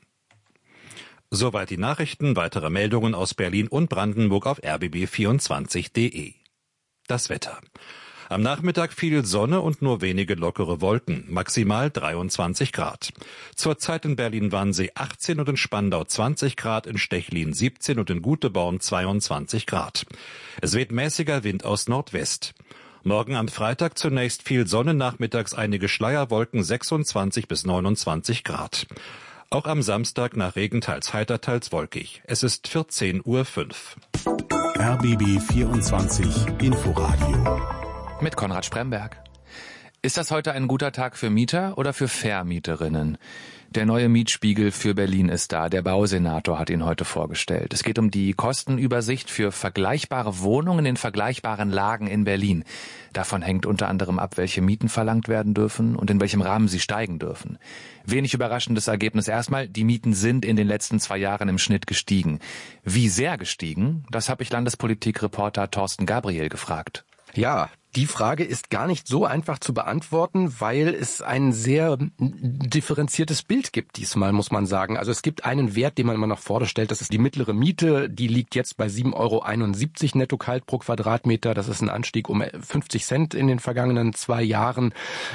S7: Soweit die Nachrichten, weitere Meldungen aus Berlin und Brandenburg auf r b b vierundzwanzig punkt d e. Das Wetter. Am Nachmittag viel Sonne und nur wenige lockere Wolken, maximal dreiundzwanzig Grad. Zurzeit in Berlin-Wannsee achtzehn und in Spandau zwanzig Grad, in Stechlin siebzehn und in Guteborn zweiundzwanzig Grad. Es weht mäßiger Wind aus Nordwest. Morgen am Freitag zunächst viel Sonne, nachmittags einige Schleierwolken, sechsundzwanzig bis neunundzwanzig Grad. Auch am Samstag nach Regen teils heiter, teils wolkig. Es ist vierzehn Uhr fünf.
S4: R B B vierundzwanzig Inforadio.
S3: Mit Konrad Spremberg. Ist das heute ein guter Tag für Mieter oder für Vermieterinnen? Der neue Mietspiegel für Berlin ist da. Der Bausenator hat ihn heute vorgestellt. Es geht um die Kostenübersicht für vergleichbare Wohnungen in vergleichbaren Lagen in Berlin. Davon hängt unter anderem ab, welche Mieten verlangt werden dürfen und in welchem Rahmen sie steigen dürfen. Wenig überraschendes Ergebnis erstmal, die Mieten sind in den letzten zwei Jahren im Schnitt gestiegen. Wie sehr gestiegen, das habe ich Landespolitikreporter Thorsten Gabriel gefragt.
S2: Ja, Die Frage ist gar nicht so einfach zu beantworten, weil es ein sehr differenziertes Bild gibt diesmal, muss man sagen. Also es gibt einen Wert, den man immer nach vorne stellt, das ist die mittlere Miete. Die liegt jetzt bei sieben Euro einundsiebzig netto kalt pro Quadratmeter. Das ist ein Anstieg um fünfzig Cent in den vergangenen zwei Jahren.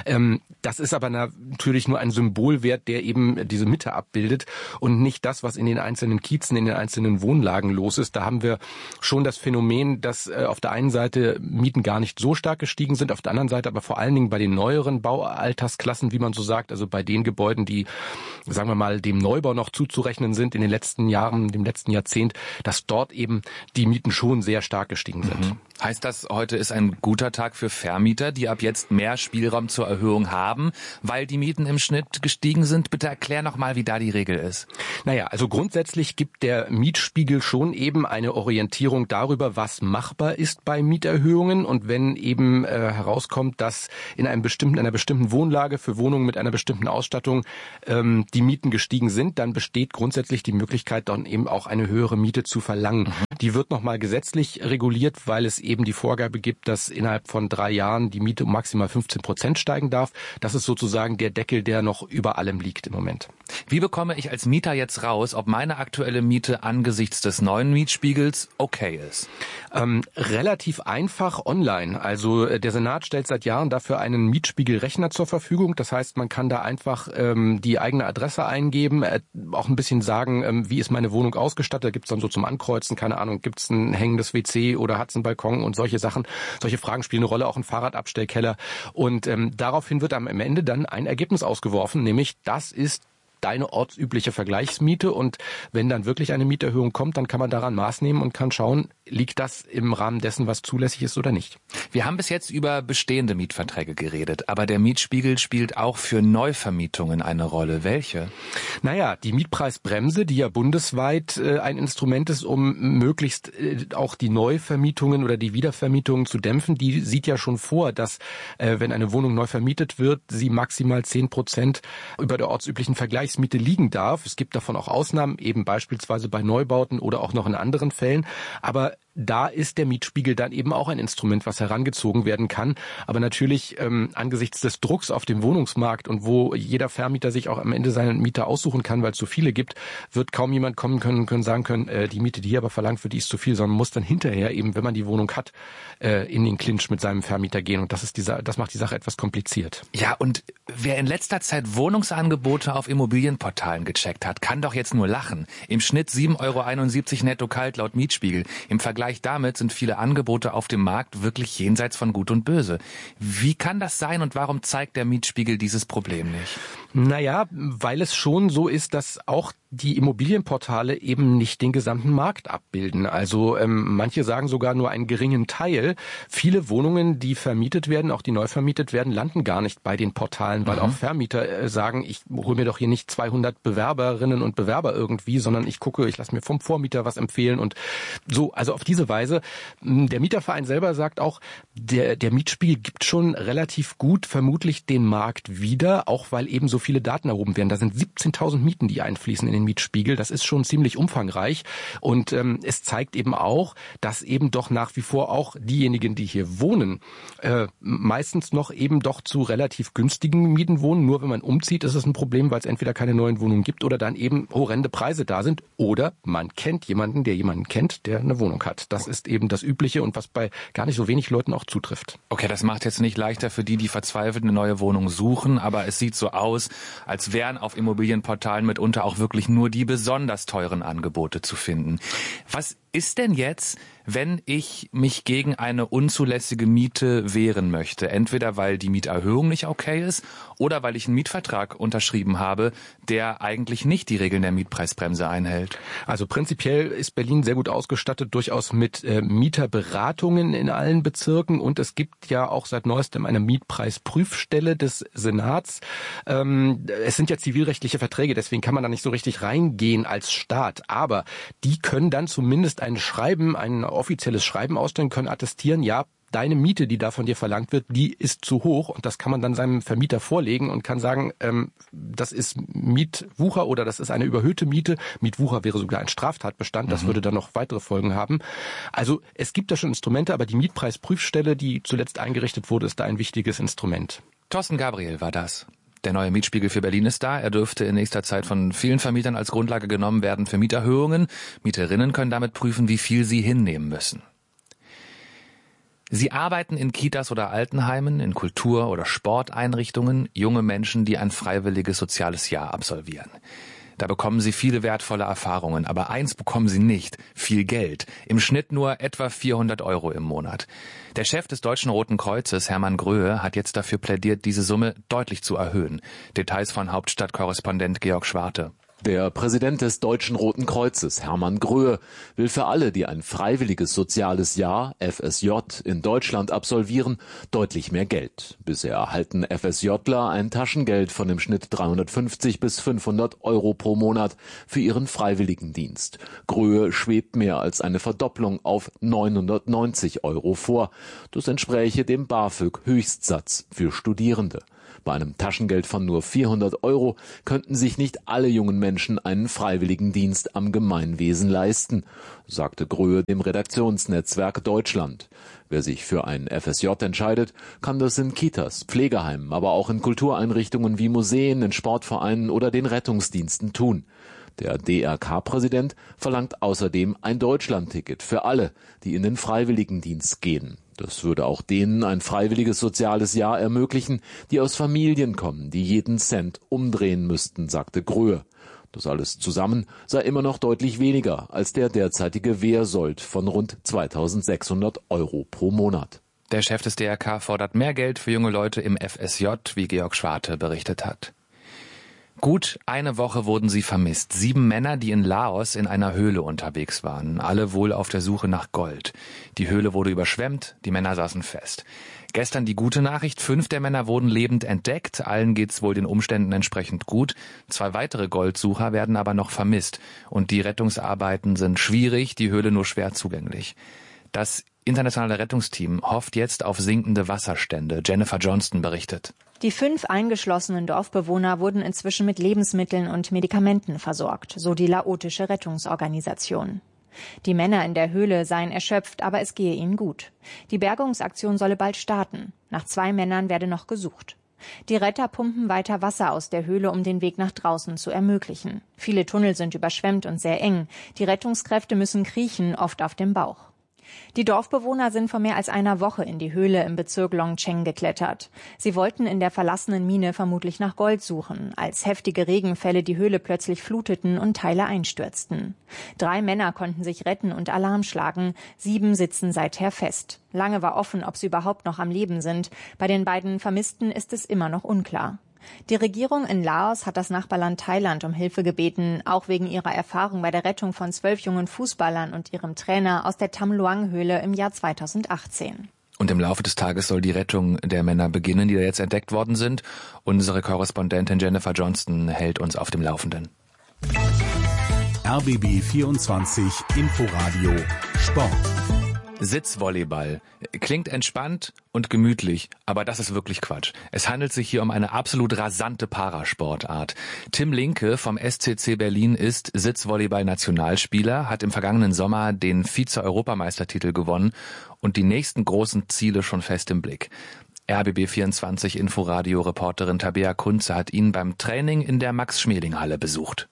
S2: Das ist aber natürlich nur ein Symbolwert, der eben diese Mitte abbildet und nicht das, was in den einzelnen Kiezen, in den einzelnen Wohnlagen los ist. Da haben wir schon das Phänomen, dass auf der einen Seite Mieten gar nicht so stark gestiegen sind, auf der anderen Seite aber vor allen Dingen bei den neueren Baualtersklassen, wie man so sagt, also bei den Gebäuden, die, sagen wir mal, dem Neubau noch zuzurechnen sind in den letzten Jahren, dem letzten Jahrzehnt, dass dort eben die Mieten schon sehr stark gestiegen sind.
S3: Mhm. Heißt das, heute ist ein guter Tag für Vermieter, die ab jetzt mehr Spielraum zur Erhöhung haben, weil die Mieten im Schnitt gestiegen sind? Bitte erklär noch mal, wie da die Regel ist.
S2: Naja, also grundsätzlich gibt der Mietspiegel schon eben eine Orientierung darüber, was machbar ist bei Mieterhöhungen. Und wenn eben äh, herauskommt, dass in einem bestimmten, einer bestimmten Wohnlage für Wohnungen mit einer bestimmten Ausstattung ähm, die Mieten gestiegen sind, dann besteht grundsätzlich die Möglichkeit, dann eben auch eine höhere Miete zu verlangen. Mhm. Die wird nochmal gesetzlich reguliert, weil es eben die Vorgabe gibt, dass innerhalb von drei Jahren die Miete um maximal fünfzehn Prozent steigen darf. Das ist sozusagen der Deckel, der noch über allem liegt im Moment.
S3: Wie bekomme ich als Mieter jetzt raus, ob meine aktuelle Miete angesichts des neuen Mietspiegels okay ist?
S2: Ähm, relativ einfach online. Also der Senat stellt seit Jahren dafür einen Mietspiegelrechner zur Verfügung. Das heißt, man kann da einfach ähm, die eigene Adresse eingeben, äh, auch ein bisschen sagen, ähm, wie ist meine Wohnung ausgestattet. Da gibt's dann so zum Ankreuzen, keine Ahnung, gibt's ein hängendes W C oder hat's einen Balkon und solche Sachen. Solche Fragen spielen eine Rolle, auch ein Fahrradabstellkeller. Und ähm, daraufhin wird am Ende dann ein Ergebnis ausgeworfen, nämlich das ist deine ortsübliche Vergleichsmiete, und wenn dann wirklich eine Mieterhöhung kommt, dann kann man daran Maß nehmen und kann schauen, liegt das im Rahmen dessen, was zulässig ist oder nicht.
S3: Wir haben bis jetzt über bestehende Mietverträge geredet, aber der Mietspiegel spielt auch für Neuvermietungen eine Rolle. Welche?
S2: Naja, die Mietpreisbremse, die ja bundesweit äh, ein Instrument ist, um möglichst äh, auch die Neuvermietungen oder die Wiedervermietungen zu dämpfen, die sieht ja schon vor, dass äh, wenn eine Wohnung neu vermietet wird, sie maximal zehn Prozent über der ortsüblichen Vergleichsmiete liegen darf. Es gibt davon auch Ausnahmen, eben beispielsweise bei Neubauten oder auch noch in anderen Fällen. Aber da ist der Mietspiegel dann eben auch ein Instrument, was herangezogen werden kann. Aber natürlich ähm, angesichts des Drucks auf dem Wohnungsmarkt und wo jeder Vermieter sich auch am Ende seinen Mieter aussuchen kann, weil es so viele gibt, wird kaum jemand kommen können können sagen können, äh, die Miete, die hier aber verlangt wird, die ist zu viel, sondern muss dann hinterher eben, wenn man die Wohnung hat, äh, in den Clinch mit seinem Vermieter gehen. Und das ist diese, das macht die Sache etwas kompliziert.
S3: Ja, und wer in letzter Zeit Wohnungsangebote auf Immobilienportalen gecheckt hat, kann doch jetzt nur lachen. Im Schnitt sieben Euro einundsiebzig netto kalt laut Mietspiegel. Im Vergleich damit sind viele Angebote auf dem Markt wirklich jenseits von Gut und Böse. Wie kann das sein und warum zeigt der Mietspiegel dieses Problem nicht?
S2: Naja, weil es schon so ist, dass auch die Immobilienportale eben nicht den gesamten Markt abbilden. Also ähm, manche sagen sogar nur einen geringen Teil. Viele Wohnungen, die vermietet werden, auch die neu vermietet werden, landen gar nicht bei den Portalen, weil mhm. auch Vermieter äh, sagen, ich hole mir doch hier nicht zweihundert Bewerberinnen und Bewerber irgendwie, sondern ich gucke, ich lasse mir vom Vormieter was empfehlen und so. Also auf diese Weise. Der Mieterverein selber sagt auch, der, der Mietspiegel gibt schon relativ gut vermutlich den Markt wieder, auch weil eben so viele Daten erhoben werden. Da sind siebzehntausend Mieten, die einfließen in den Mietspiegel. Das ist schon ziemlich umfangreich. Und ähm, es zeigt eben auch, dass eben doch nach wie vor auch diejenigen, die hier wohnen, äh, meistens noch eben doch zu relativ günstigen Mieten wohnen. Nur wenn man umzieht, ist es ein Problem, weil es entweder keine neuen Wohnungen gibt oder dann eben horrende Preise da sind. Oder man kennt jemanden, der jemanden kennt, der eine Wohnung hat. Das ist eben das Übliche und was bei gar nicht so wenig Leuten auch zutrifft.
S3: Okay, das macht jetzt nicht leichter für die, die verzweifelt eine neue Wohnung suchen, aber es sieht so aus, als wären auf Immobilienportalen mitunter auch wirklich nur die besonders teuren Angebote zu finden. Was ist denn jetzt, wenn ich mich gegen eine unzulässige Miete wehren möchte? Entweder weil die Mieterhöhung nicht okay ist oder weil ich einen Mietvertrag unterschrieben habe, der eigentlich nicht die Regeln der Mietpreisbremse einhält.
S2: Also prinzipiell ist Berlin sehr gut ausgestattet, durchaus mit äh, Mieterberatungen in allen Bezirken, und es gibt ja auch seit neuestem eine Mietpreisprüfstelle des Senats. Ähm, es sind ja zivilrechtliche Verträge, deswegen kann man da nicht so richtig reingehen als Staat, aber die können dann zumindest ein Schreiben, ein offizielles Schreiben ausstellen, können attestieren, ja, deine Miete, die da von dir verlangt wird, die ist zu hoch. Und das kann man dann seinem Vermieter vorlegen und kann sagen, ähm, das ist Mietwucher oder das ist eine überhöhte Miete. Mietwucher wäre sogar ein Straftatbestand. Das mhm. würde dann noch weitere Folgen haben. Also es gibt da schon Instrumente, aber die Mietpreisprüfstelle, die zuletzt eingerichtet wurde, ist da ein wichtiges Instrument.
S3: Thorsten Gabriel war das. Der neue Mietspiegel für Berlin ist da. Er dürfte in nächster Zeit von vielen Vermietern als Grundlage genommen werden für Mieterhöhungen. Mieterinnen können damit prüfen, wie viel sie hinnehmen müssen. Sie arbeiten in Kitas oder Altenheimen, in Kultur- oder Sporteinrichtungen, junge Menschen, die ein freiwilliges soziales Jahr absolvieren. Da bekommen sie viele wertvolle Erfahrungen, aber eins bekommen sie nicht, viel Geld. Im Schnitt nur etwa vierhundert Euro im Monat. Der Chef des Deutschen Roten Kreuzes, Hermann Gröhe, hat jetzt dafür plädiert, diese Summe deutlich zu erhöhen. Details von Hauptstadtkorrespondent Georg Schwarte.
S6: Der Präsident des Deutschen Roten Kreuzes, Hermann Gröhe, will für alle, die ein freiwilliges soziales Jahr, F S J, in Deutschland absolvieren, deutlich mehr Geld. Bisher erhalten FSJler ein Taschengeld von im Schnitt dreihundertfünfzig bis fünfhundert Euro pro Monat für ihren Freiwilligendienst. Gröhe schwebt mehr als eine Verdopplung auf neunhundertneunzig Euro vor. Das entspräche dem BAföG-Höchstsatz für Studierende. Bei einem Taschengeld von nur vierhundert Euro könnten sich nicht alle jungen Menschen einen Freiwilligendienst am Gemeinwesen leisten, sagte Gröhe dem Redaktionsnetzwerk Deutschland. Wer sich für ein F S J entscheidet, kann das in Kitas, Pflegeheimen, aber auch in Kultureinrichtungen wie Museen, in Sportvereinen oder den Rettungsdiensten tun. Der D R K-Präsident verlangt außerdem ein Deutschlandticket für alle, die in den Freiwilligendienst gehen. Das würde auch denen ein freiwilliges soziales Jahr ermöglichen, die aus Familien kommen, die jeden Cent umdrehen müssten, sagte Gröhe. Das alles zusammen sei immer noch deutlich weniger als der derzeitige Wehrsold von rund zweitausendsechshundert Euro pro Monat.
S3: Der Chef des D R K fordert mehr Geld für junge Leute im F S J, wie Georg Schwarte berichtet hat. Gut eine Woche wurden sie vermisst. Sieben Männer, die in Laos in einer Höhle unterwegs waren. Alle wohl auf der Suche nach Gold. Die Höhle wurde überschwemmt, die Männer saßen fest. Gestern die gute Nachricht, fünf der Männer wurden lebend entdeckt. Allen geht's wohl den Umständen entsprechend gut. Zwei weitere Goldsucher werden aber noch vermisst. Und die Rettungsarbeiten sind schwierig, die Höhle nur schwer zugänglich. Das internationale Rettungsteam hofft jetzt auf sinkende Wasserstände. Jennifer Johnston berichtet.
S8: Die fünf eingeschlossenen Dorfbewohner wurden inzwischen mit Lebensmitteln und Medikamenten versorgt, so die laotische Rettungsorganisation. Die Männer in der Höhle seien erschöpft, aber es gehe ihnen gut. Die Bergungsaktion solle bald starten. Nach zwei Männern werde noch gesucht. Die Retter pumpen weiter Wasser aus der Höhle, um den Weg nach draußen zu ermöglichen. Viele Tunnel sind überschwemmt und sehr eng. Die Rettungskräfte müssen kriechen, oft auf dem Bauch. Die Dorfbewohner sind vor mehr als einer Woche in die Höhle im Bezirk Longcheng geklettert. Sie wollten in der verlassenen Mine vermutlich nach Gold suchen, als heftige Regenfälle die Höhle plötzlich fluteten und Teile einstürzten. Drei Männer konnten sich retten und Alarm schlagen, sieben sitzen seither fest. Lange war offen, ob sie überhaupt noch am Leben sind. Bei den beiden Vermissten ist es immer noch unklar. Die Regierung in Laos hat das Nachbarland Thailand um Hilfe gebeten, auch wegen ihrer Erfahrung bei der Rettung von zwölf jungen Fußballern und ihrem Trainer aus der Tham Luang-Höhle im Jahr zweitausendachtzehn.
S3: Und im Laufe des Tages soll die Rettung der Männer beginnen, die da jetzt entdeckt worden sind. Unsere Korrespondentin Jennifer Johnston hält uns auf dem Laufenden.
S4: R B B vierundzwanzig Inforadio Sport.
S3: Sitzvolleyball. Klingt entspannt und gemütlich, aber das ist wirklich Quatsch. Es handelt sich hier um eine absolut rasante Parasportart. Tim Linke vom S C C Berlin ist Sitzvolleyball-Nationalspieler, hat im vergangenen Sommer den Vize-Europameistertitel gewonnen und die nächsten großen Ziele schon fest im Blick. R B B vierundzwanzig Inforadio-Reporterin Tabea Kunze hat ihn beim Training in der Max-Schmeling-Halle besucht.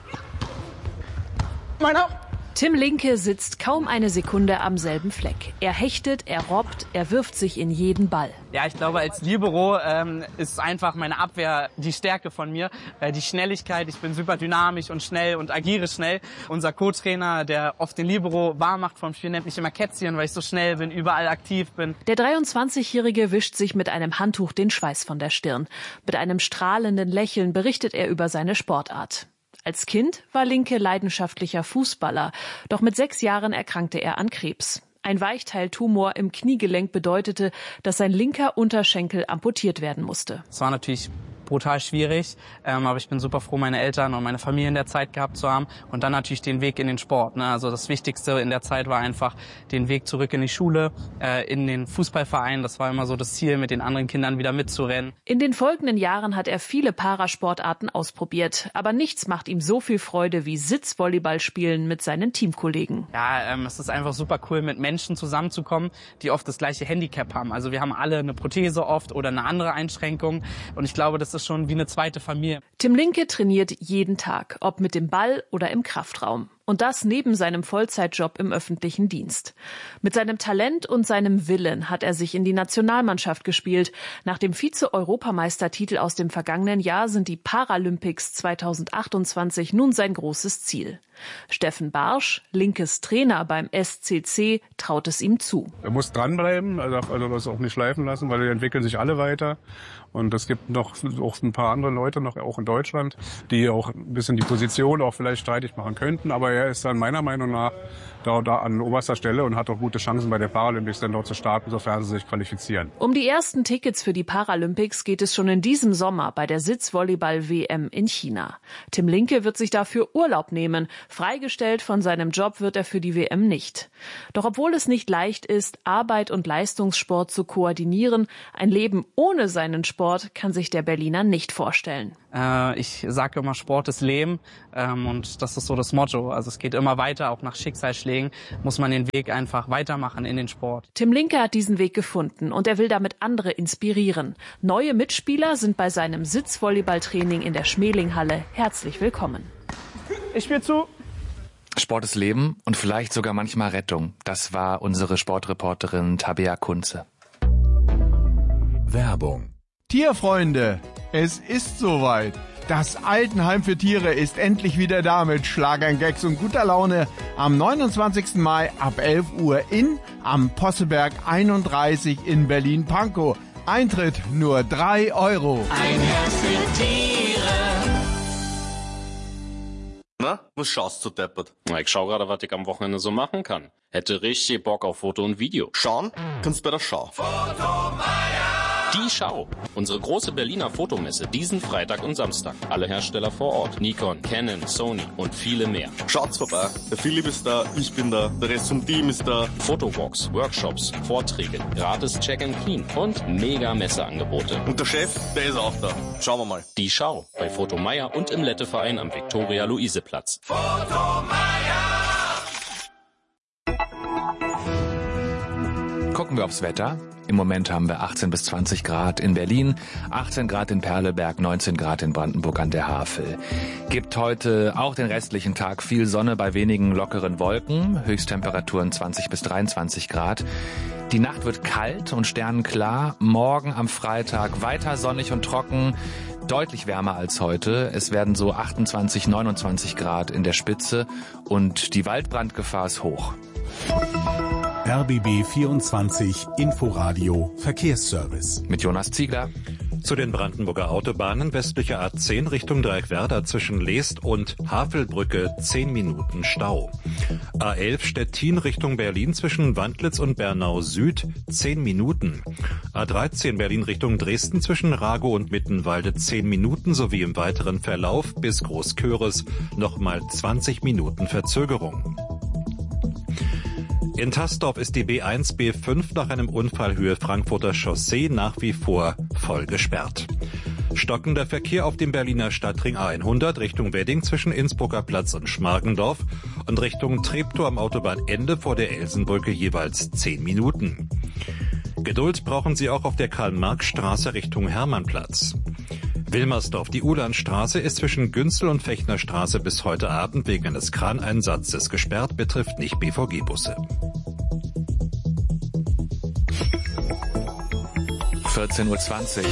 S23: Meiner Tim Linke sitzt kaum eine Sekunde am selben Fleck. Er hechtet, er robbt, er wirft sich in jeden Ball.
S24: Ja, ich glaube, als Libero ähm, ist einfach meine Abwehr die Stärke von mir. Äh, die Schnelligkeit, ich bin super dynamisch und schnell und agiere schnell. Unser Co-Trainer, der oft den Libero warm macht vom Spiel, nennt mich immer Kätzchen, weil ich so schnell bin, überall aktiv bin.
S23: Der dreiundzwanzigjährige wischt sich mit einem Handtuch den Schweiß von der Stirn. Mit einem strahlenden Lächeln berichtet er über seine Sportart. Als Kind war Linke leidenschaftlicher Fußballer, doch mit sechs Jahren erkrankte er an Krebs. Ein Weichteiltumor im Kniegelenk bedeutete, dass sein linker Unterschenkel amputiert werden musste.
S24: Es war natürlich brutal schwierig. Ähm, aber ich bin super froh, meine Eltern und meine Familie in der Zeit gehabt zu haben. Und dann natürlich den Weg in den Sport. Ne? Also das Wichtigste in der Zeit war einfach den Weg zurück in die Schule, äh, in den Fußballverein. Das war immer so das Ziel, mit den anderen Kindern wieder mitzurennen.
S23: In den folgenden Jahren hat er viele Parasportarten ausprobiert. Aber nichts macht ihm so viel Freude wie Sitzvolleyball spielen mit seinen Teamkollegen.
S24: Ja, ähm, es ist einfach super cool, mit Menschen zusammenzukommen, die oft das gleiche Handicap haben. Also wir haben alle eine Prothese oft oder eine andere Einschränkung. Und ich glaube, das ist schon wie eine zweite Familie.
S23: Tim Linke trainiert jeden Tag, ob mit dem Ball oder im Kraftraum. Und das neben seinem Vollzeitjob im öffentlichen Dienst. Mit seinem Talent und seinem Willen hat er sich in die Nationalmannschaft gespielt. Nach dem Vize-Europameistertitel aus dem vergangenen Jahr sind die Paralympics zweitausendachtundzwanzig nun sein großes Ziel. Steffen Barsch, Linkes Trainer beim S C C, traut es ihm zu.
S9: Er muss dranbleiben, er darf also das auch nicht schleifen lassen, weil die entwickeln sich alle weiter. Und es gibt noch auch ein paar andere Leute, noch auch in Deutschland, die auch ein bisschen die Position auch vielleicht streitig machen könnten. Aber er ist dann meiner Meinung nach da, da an oberster Stelle und hat auch gute Chancen bei der Paralympics dann dort zu starten, sofern sie sich qualifizieren.
S23: Um die ersten Tickets für die Paralympics geht es schon in diesem Sommer bei der Sitzvolleyball-W M in China. Tim Linke wird sich dafür Urlaub nehmen. Freigestellt von seinem Job wird er für die W M nicht. Doch obwohl es nicht leicht ist, Arbeit und Leistungssport zu koordinieren, ein Leben ohne seinen Sport kann sich der Berliner nicht vorstellen.
S24: Äh, ich sage immer, Sport ist Leben, ähm, und das ist so das Motto. Also es geht immer weiter, auch nach Schicksalsschlägen muss man den Weg einfach weitermachen in den Sport.
S23: Tim Linke hat diesen Weg gefunden und er will damit andere inspirieren. Neue Mitspieler sind bei seinem Sitzvolleyballtraining in der Schmelinghalle herzlich willkommen.
S24: Ich spiele zu.
S3: Sport ist Leben und vielleicht sogar manchmal Rettung. Das war unsere Sportreporterin Tabea Kunze.
S10: Werbung.
S12: Tierfreunde, es ist soweit. Das Altenheim für Tiere ist endlich wieder da mit Schlagern, Gags und guter Laune am neunundzwanzigsten Mai ab elf Uhr in am Posseberg einunddreißig in Berlin-Pankow. Eintritt nur drei Euro.
S13: Ein Herz für Tiere.
S25: Na, was schaust du deppert? Na, ich schau gerade, was ich am Wochenende so machen kann. Hätte richtig Bock auf Foto und Video. Schauen? Kannst bei der Schau. Fotomeier! Die Schau. Unsere große Berliner Fotomesse diesen Freitag und Samstag. Alle Hersteller vor Ort. Nikon, Canon, Sony und viele mehr. Schaut's vorbei. Der Philipp ist da, ich bin da, der Rest vom Team ist da. Fotowalks, Workshops, Vorträge, gratis Check and Clean und mega Messeangebote. Und der Chef, der ist auch da. Schauen wir mal. Die Schau bei Fotomeier und im Letteverein am Viktoria-Luise-Platz.
S3: Gucken wir aufs Wetter. Im Moment haben wir achtzehn bis zwanzig Grad in Berlin, achtzehn Grad in Perleberg, neunzehn Grad in Brandenburg an der Havel. Gibt heute auch den restlichen Tag viel Sonne bei wenigen lockeren Wolken, Höchsttemperaturen zwanzig bis dreiundzwanzig Grad. Die Nacht wird kalt und sternenklar, morgen am Freitag weiter sonnig und trocken, deutlich wärmer als heute. Es werden so achtundzwanzig, neunundzwanzig Grad in der Spitze und die Waldbrandgefahr ist hoch.
S4: R B B vierundzwanzig Inforadio Verkehrsservice.
S3: Mit Jonas Ziegler.
S7: Zu den Brandenburger Autobahnen westliche A zehn Richtung Dreieckwerder zwischen Leest und Havelbrücke zehn Minuten Stau. A elf Stettin Richtung Berlin zwischen Wandlitz und Bernau Süd zehn Minuten. A dreizehn Berlin Richtung Dresden zwischen Ragow und Mittenwalde zehn Minuten sowie im weiteren Verlauf bis Großköres nochmal zwanzig Minuten Verzögerung. In Tasdorf ist die B eins B fünf nach einem Unfall Höhe Frankfurter Chaussee nach wie vor voll gesperrt. Stockender Verkehr auf dem Berliner Stadtring A hundert Richtung Wedding zwischen Innsbrucker Platz und Schmargendorf und Richtung Treptow am Autobahnende vor der Elsenbrücke jeweils zehn Minuten. Geduld brauchen Sie auch auf der Karl-Marx-Straße Richtung Hermannplatz. Wilmersdorf, die Ulandstraße ist zwischen Günzel und Fechnerstraße bis heute Abend wegen eines Kraneinsatzes gesperrt, betrifft nicht B V G-Busse.
S3: vierzehn Uhr zwanzig.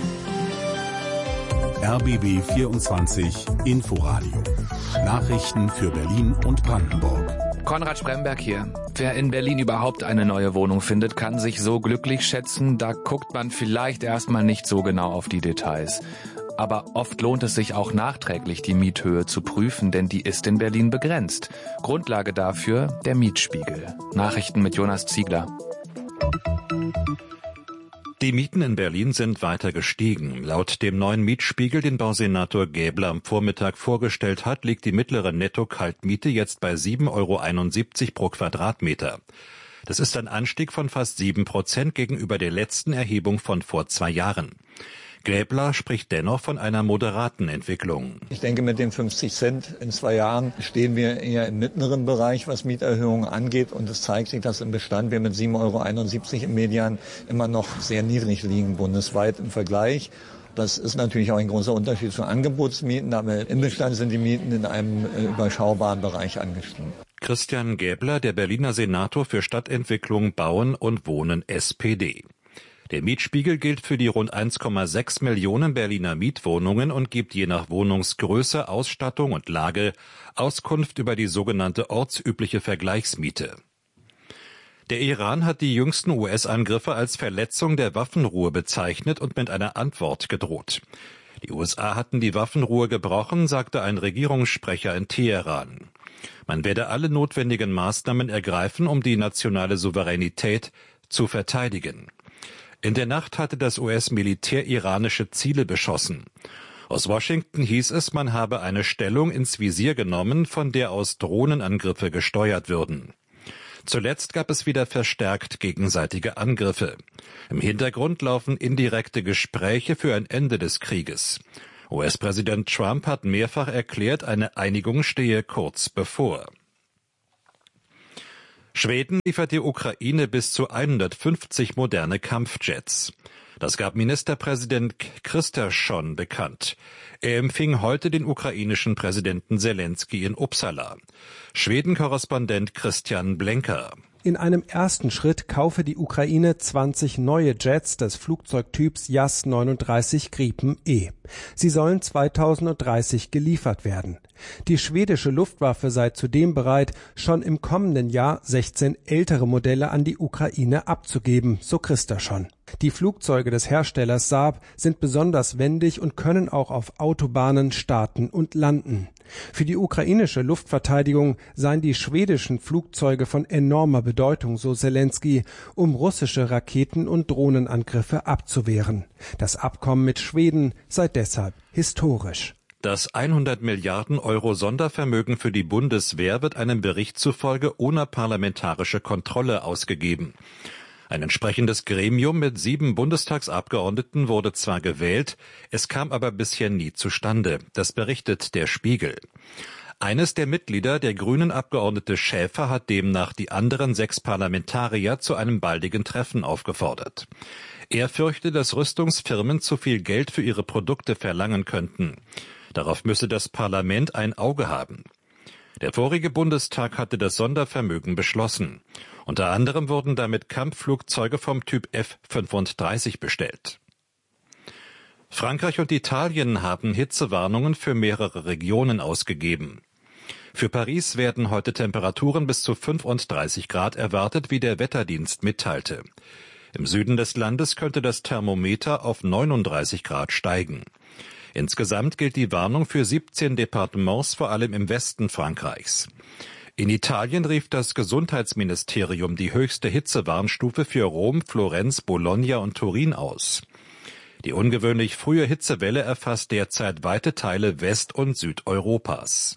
S4: R B B vierundzwanzig Inforadio. Nachrichten für Berlin und Brandenburg.
S3: Konrad Spremberg hier. Wer in Berlin überhaupt eine neue Wohnung findet, kann sich so glücklich schätzen, da guckt man vielleicht erstmal nicht so genau auf die Details. Aber oft lohnt es sich auch nachträglich, die Miethöhe zu prüfen, denn die ist in Berlin begrenzt. Grundlage dafür der Mietspiegel. Nachrichten mit Jonas Ziegler.
S7: Die Mieten in Berlin sind weiter gestiegen. Laut dem neuen Mietspiegel, den Bausenator Gäbler am Vormittag vorgestellt hat, liegt die mittlere Netto-Kaltmiete jetzt bei sieben Euro einundsiebzig pro Quadratmeter. Das ist ein Anstieg von fast sieben Prozent gegenüber der letzten Erhebung von vor zwei Jahren. Gäbler spricht dennoch von einer moderaten Entwicklung.
S10: Ich denke, mit den fünfzig Cent in zwei Jahren stehen wir eher im mittleren Bereich, was Mieterhöhungen angeht. Und es zeigt sich, dass im Bestand wir mit sieben Euro einundsiebzig im Median immer noch sehr niedrig liegen, bundesweit im Vergleich. Das ist natürlich auch ein großer Unterschied zu Angebotsmieten, aber im Bestand sind die Mieten in einem überschaubaren Bereich angestiegen.
S7: Christian Gäbler, der Berliner Senator für Stadtentwicklung, Bauen und Wohnen, S P D. Der Mietspiegel gilt für die rund eins Komma sechs Millionen Berliner Mietwohnungen und gibt je nach Wohnungsgröße, Ausstattung und Lage Auskunft über die sogenannte ortsübliche Vergleichsmiete. Der Iran hat die jüngsten U S-Angriffe als Verletzung der Waffenruhe bezeichnet und mit einer Antwort gedroht. Die U S A hatten die Waffenruhe gebrochen, sagte ein Regierungssprecher in Teheran. Man werde alle notwendigen Maßnahmen ergreifen, um die nationale Souveränität zu verteidigen. In der Nacht hatte das U S-Militär iranische Ziele beschossen. Aus Washington hieß es, man habe eine Stellung ins Visier genommen, von der aus Drohnenangriffe gesteuert würden. Zuletzt gab es wieder verstärkt gegenseitige Angriffe. Im Hintergrund laufen indirekte Gespräche für ein Ende des Krieges. U S-Präsident Trump hat mehrfach erklärt, eine Einigung stehe kurz bevor. Schweden liefert die Ukraine bis zu hundertfünfzig moderne Kampfjets. Das gab Ministerpräsident Kristersson bekannt. Er empfing heute den ukrainischen Präsidenten Selenskyj in Uppsala. Schweden-Korrespondent Christian Blenker.
S11: In einem ersten Schritt kaufe die Ukraine zwanzig neue Jets des Flugzeugtyps Jas neununddreißig Gripen E. Sie sollen zweitausenddreißig geliefert werden. Die schwedische Luftwaffe sei zudem bereit, schon im kommenden Jahr sechzehn ältere Modelle an die Ukraine abzugeben, so Kristersson. Die Flugzeuge des Herstellers Saab sind besonders wendig und können auch auf Autobahnen starten und landen. Für die ukrainische Luftverteidigung seien die schwedischen Flugzeuge von enormer Bedeutung, so Selenskyj, um russische Raketen- und Drohnenangriffe abzuwehren. Das Abkommen mit Schweden sei deshalb historisch.
S7: Das hundert Milliarden Euro Sondervermögen für die Bundeswehr wird einem Bericht zufolge ohne parlamentarische Kontrolle ausgegeben. Ein entsprechendes Gremium mit sieben Bundestagsabgeordneten wurde zwar gewählt, es kam aber bisher nie zustande. Das berichtet der Spiegel. Eines der Mitglieder, der Grünen-Abgeordnete Schäfer, hat demnach die anderen sechs Parlamentarier zu einem baldigen Treffen aufgefordert. Er fürchte, dass Rüstungsfirmen zu viel Geld für ihre Produkte verlangen könnten. Darauf müsse das Parlament ein Auge haben. Der vorige Bundestag hatte das Sondervermögen beschlossen. Unter anderem wurden damit Kampfflugzeuge vom Typ F fünfunddreißig bestellt. Frankreich und Italien haben Hitzewarnungen für mehrere Regionen ausgegeben. Für Paris werden heute Temperaturen bis zu fünfunddreißig Grad erwartet, wie der Wetterdienst mitteilte. Im Süden des Landes könnte das Thermometer auf neununddreißig Grad steigen. Insgesamt gilt die Warnung für siebzehn Departements, vor allem im Westen Frankreichs. In Italien rief das Gesundheitsministerium die höchste Hitzewarnstufe für Rom, Florenz, Bologna und Turin aus. Die ungewöhnlich frühe Hitzewelle erfasst derzeit weite Teile West- und Südeuropas.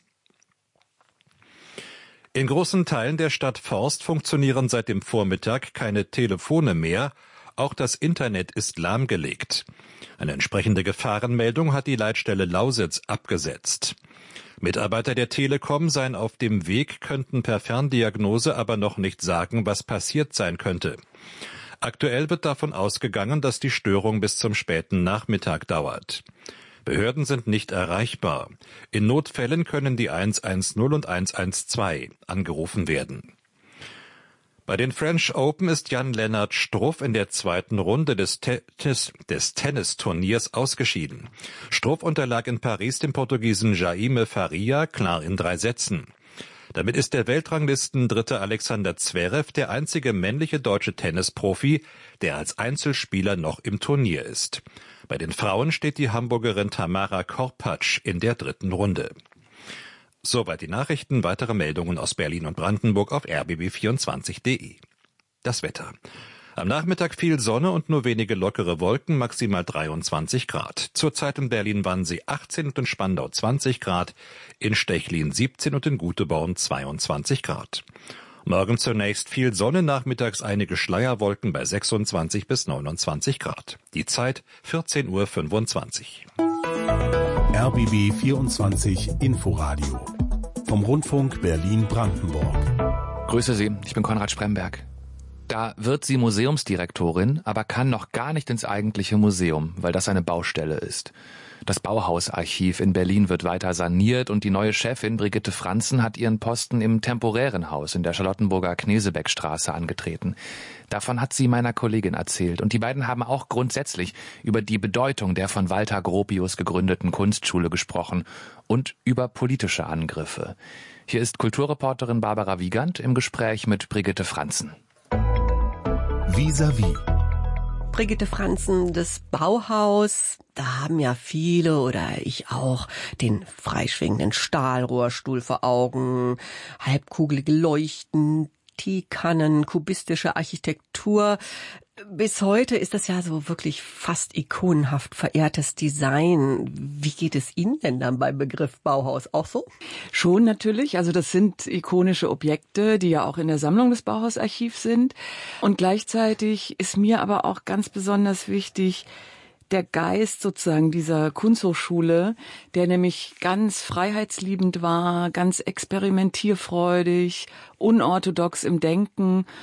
S7: In großen Teilen der Stadt Forst funktionieren seit dem Vormittag keine Telefone mehr. Auch das Internet ist lahmgelegt. Eine entsprechende Gefahrenmeldung hat die Leitstelle Lausitz abgesetzt. Mitarbeiter der Telekom seien auf dem Weg, könnten per Ferndiagnose aber noch nicht sagen, was passiert sein könnte. Aktuell wird davon ausgegangen, dass die Störung bis zum späten Nachmittag dauert. Behörden sind nicht erreichbar. In Notfällen können die hundertzehn und hundertzwölf angerufen werden. Bei den French Open ist Jan-Lennart Struff in der zweiten Runde des, Tennis, des Tennisturniers ausgeschieden. Struff unterlag in Paris dem Portugiesen Jaime Faria klar in drei Sätzen. Damit ist der Weltranglistendritte Alexander Zverev der einzige männliche deutsche Tennisprofi, der als Einzelspieler noch im Turnier ist. Bei den Frauen steht die Hamburgerin Tamara Korpatsch in der dritten Runde. Soweit die Nachrichten. Weitere Meldungen aus Berlin und Brandenburg auf r b b vierundzwanzig punkt d e. Das Wetter. Am Nachmittag viel Sonne und nur wenige lockere Wolken, maximal dreiundzwanzig Grad. Zurzeit in Berlin-Wannsee achtzehn und in Spandau zwanzig Grad, in Stechlin siebzehn und in Guteborn zweiundzwanzig Grad. Morgen zunächst viel Sonne, nachmittags einige Schleierwolken bei sechsundzwanzig bis neunundzwanzig Grad. Die Zeit vierzehn Uhr fünfundzwanzig.
S4: R B B vierundzwanzig Inforadio vom Rundfunk Berlin-Brandenburg.
S3: Grüße Sie, ich bin Konrad Spremberg. Da wird sie Museumsdirektorin, aber kann noch gar nicht ins eigentliche Museum, weil das eine Baustelle ist. Das Bauhausarchiv in Berlin wird weiter saniert und die neue Chefin Brigitte Franzen hat ihren Posten im temporären Haus in der Charlottenburger Knesebeckstraße angetreten. Davon hat sie meiner Kollegin erzählt und die beiden haben auch grundsätzlich über die Bedeutung der von Walter Gropius gegründeten Kunstschule gesprochen und über politische Angriffe. Hier ist Kulturreporterin Barbara Wiegand im Gespräch mit Brigitte Franzen.
S4: Vis-à-vis.
S14: Brigitte Franzen, das Bauhaus, da haben ja viele oder ich auch den freischwingenden Stahlrohrstuhl vor Augen, halbkugelige Leuchten, Teekannen, kubistische Architektur. Bis heute ist das ja so wirklich fast ikonenhaft verehrtes Design. Wie geht es Ihnen denn dann beim Begriff Bauhaus auch so?
S15: Schon natürlich. Also das sind ikonische Objekte, die ja auch in der Sammlung des Bauhausarchivs sind. Und gleichzeitig ist mir aber auch ganz besonders wichtig, der Geist sozusagen dieser Kunsthochschule, der nämlich ganz freiheitsliebend war, ganz experimentierfreudig, unorthodox im Denken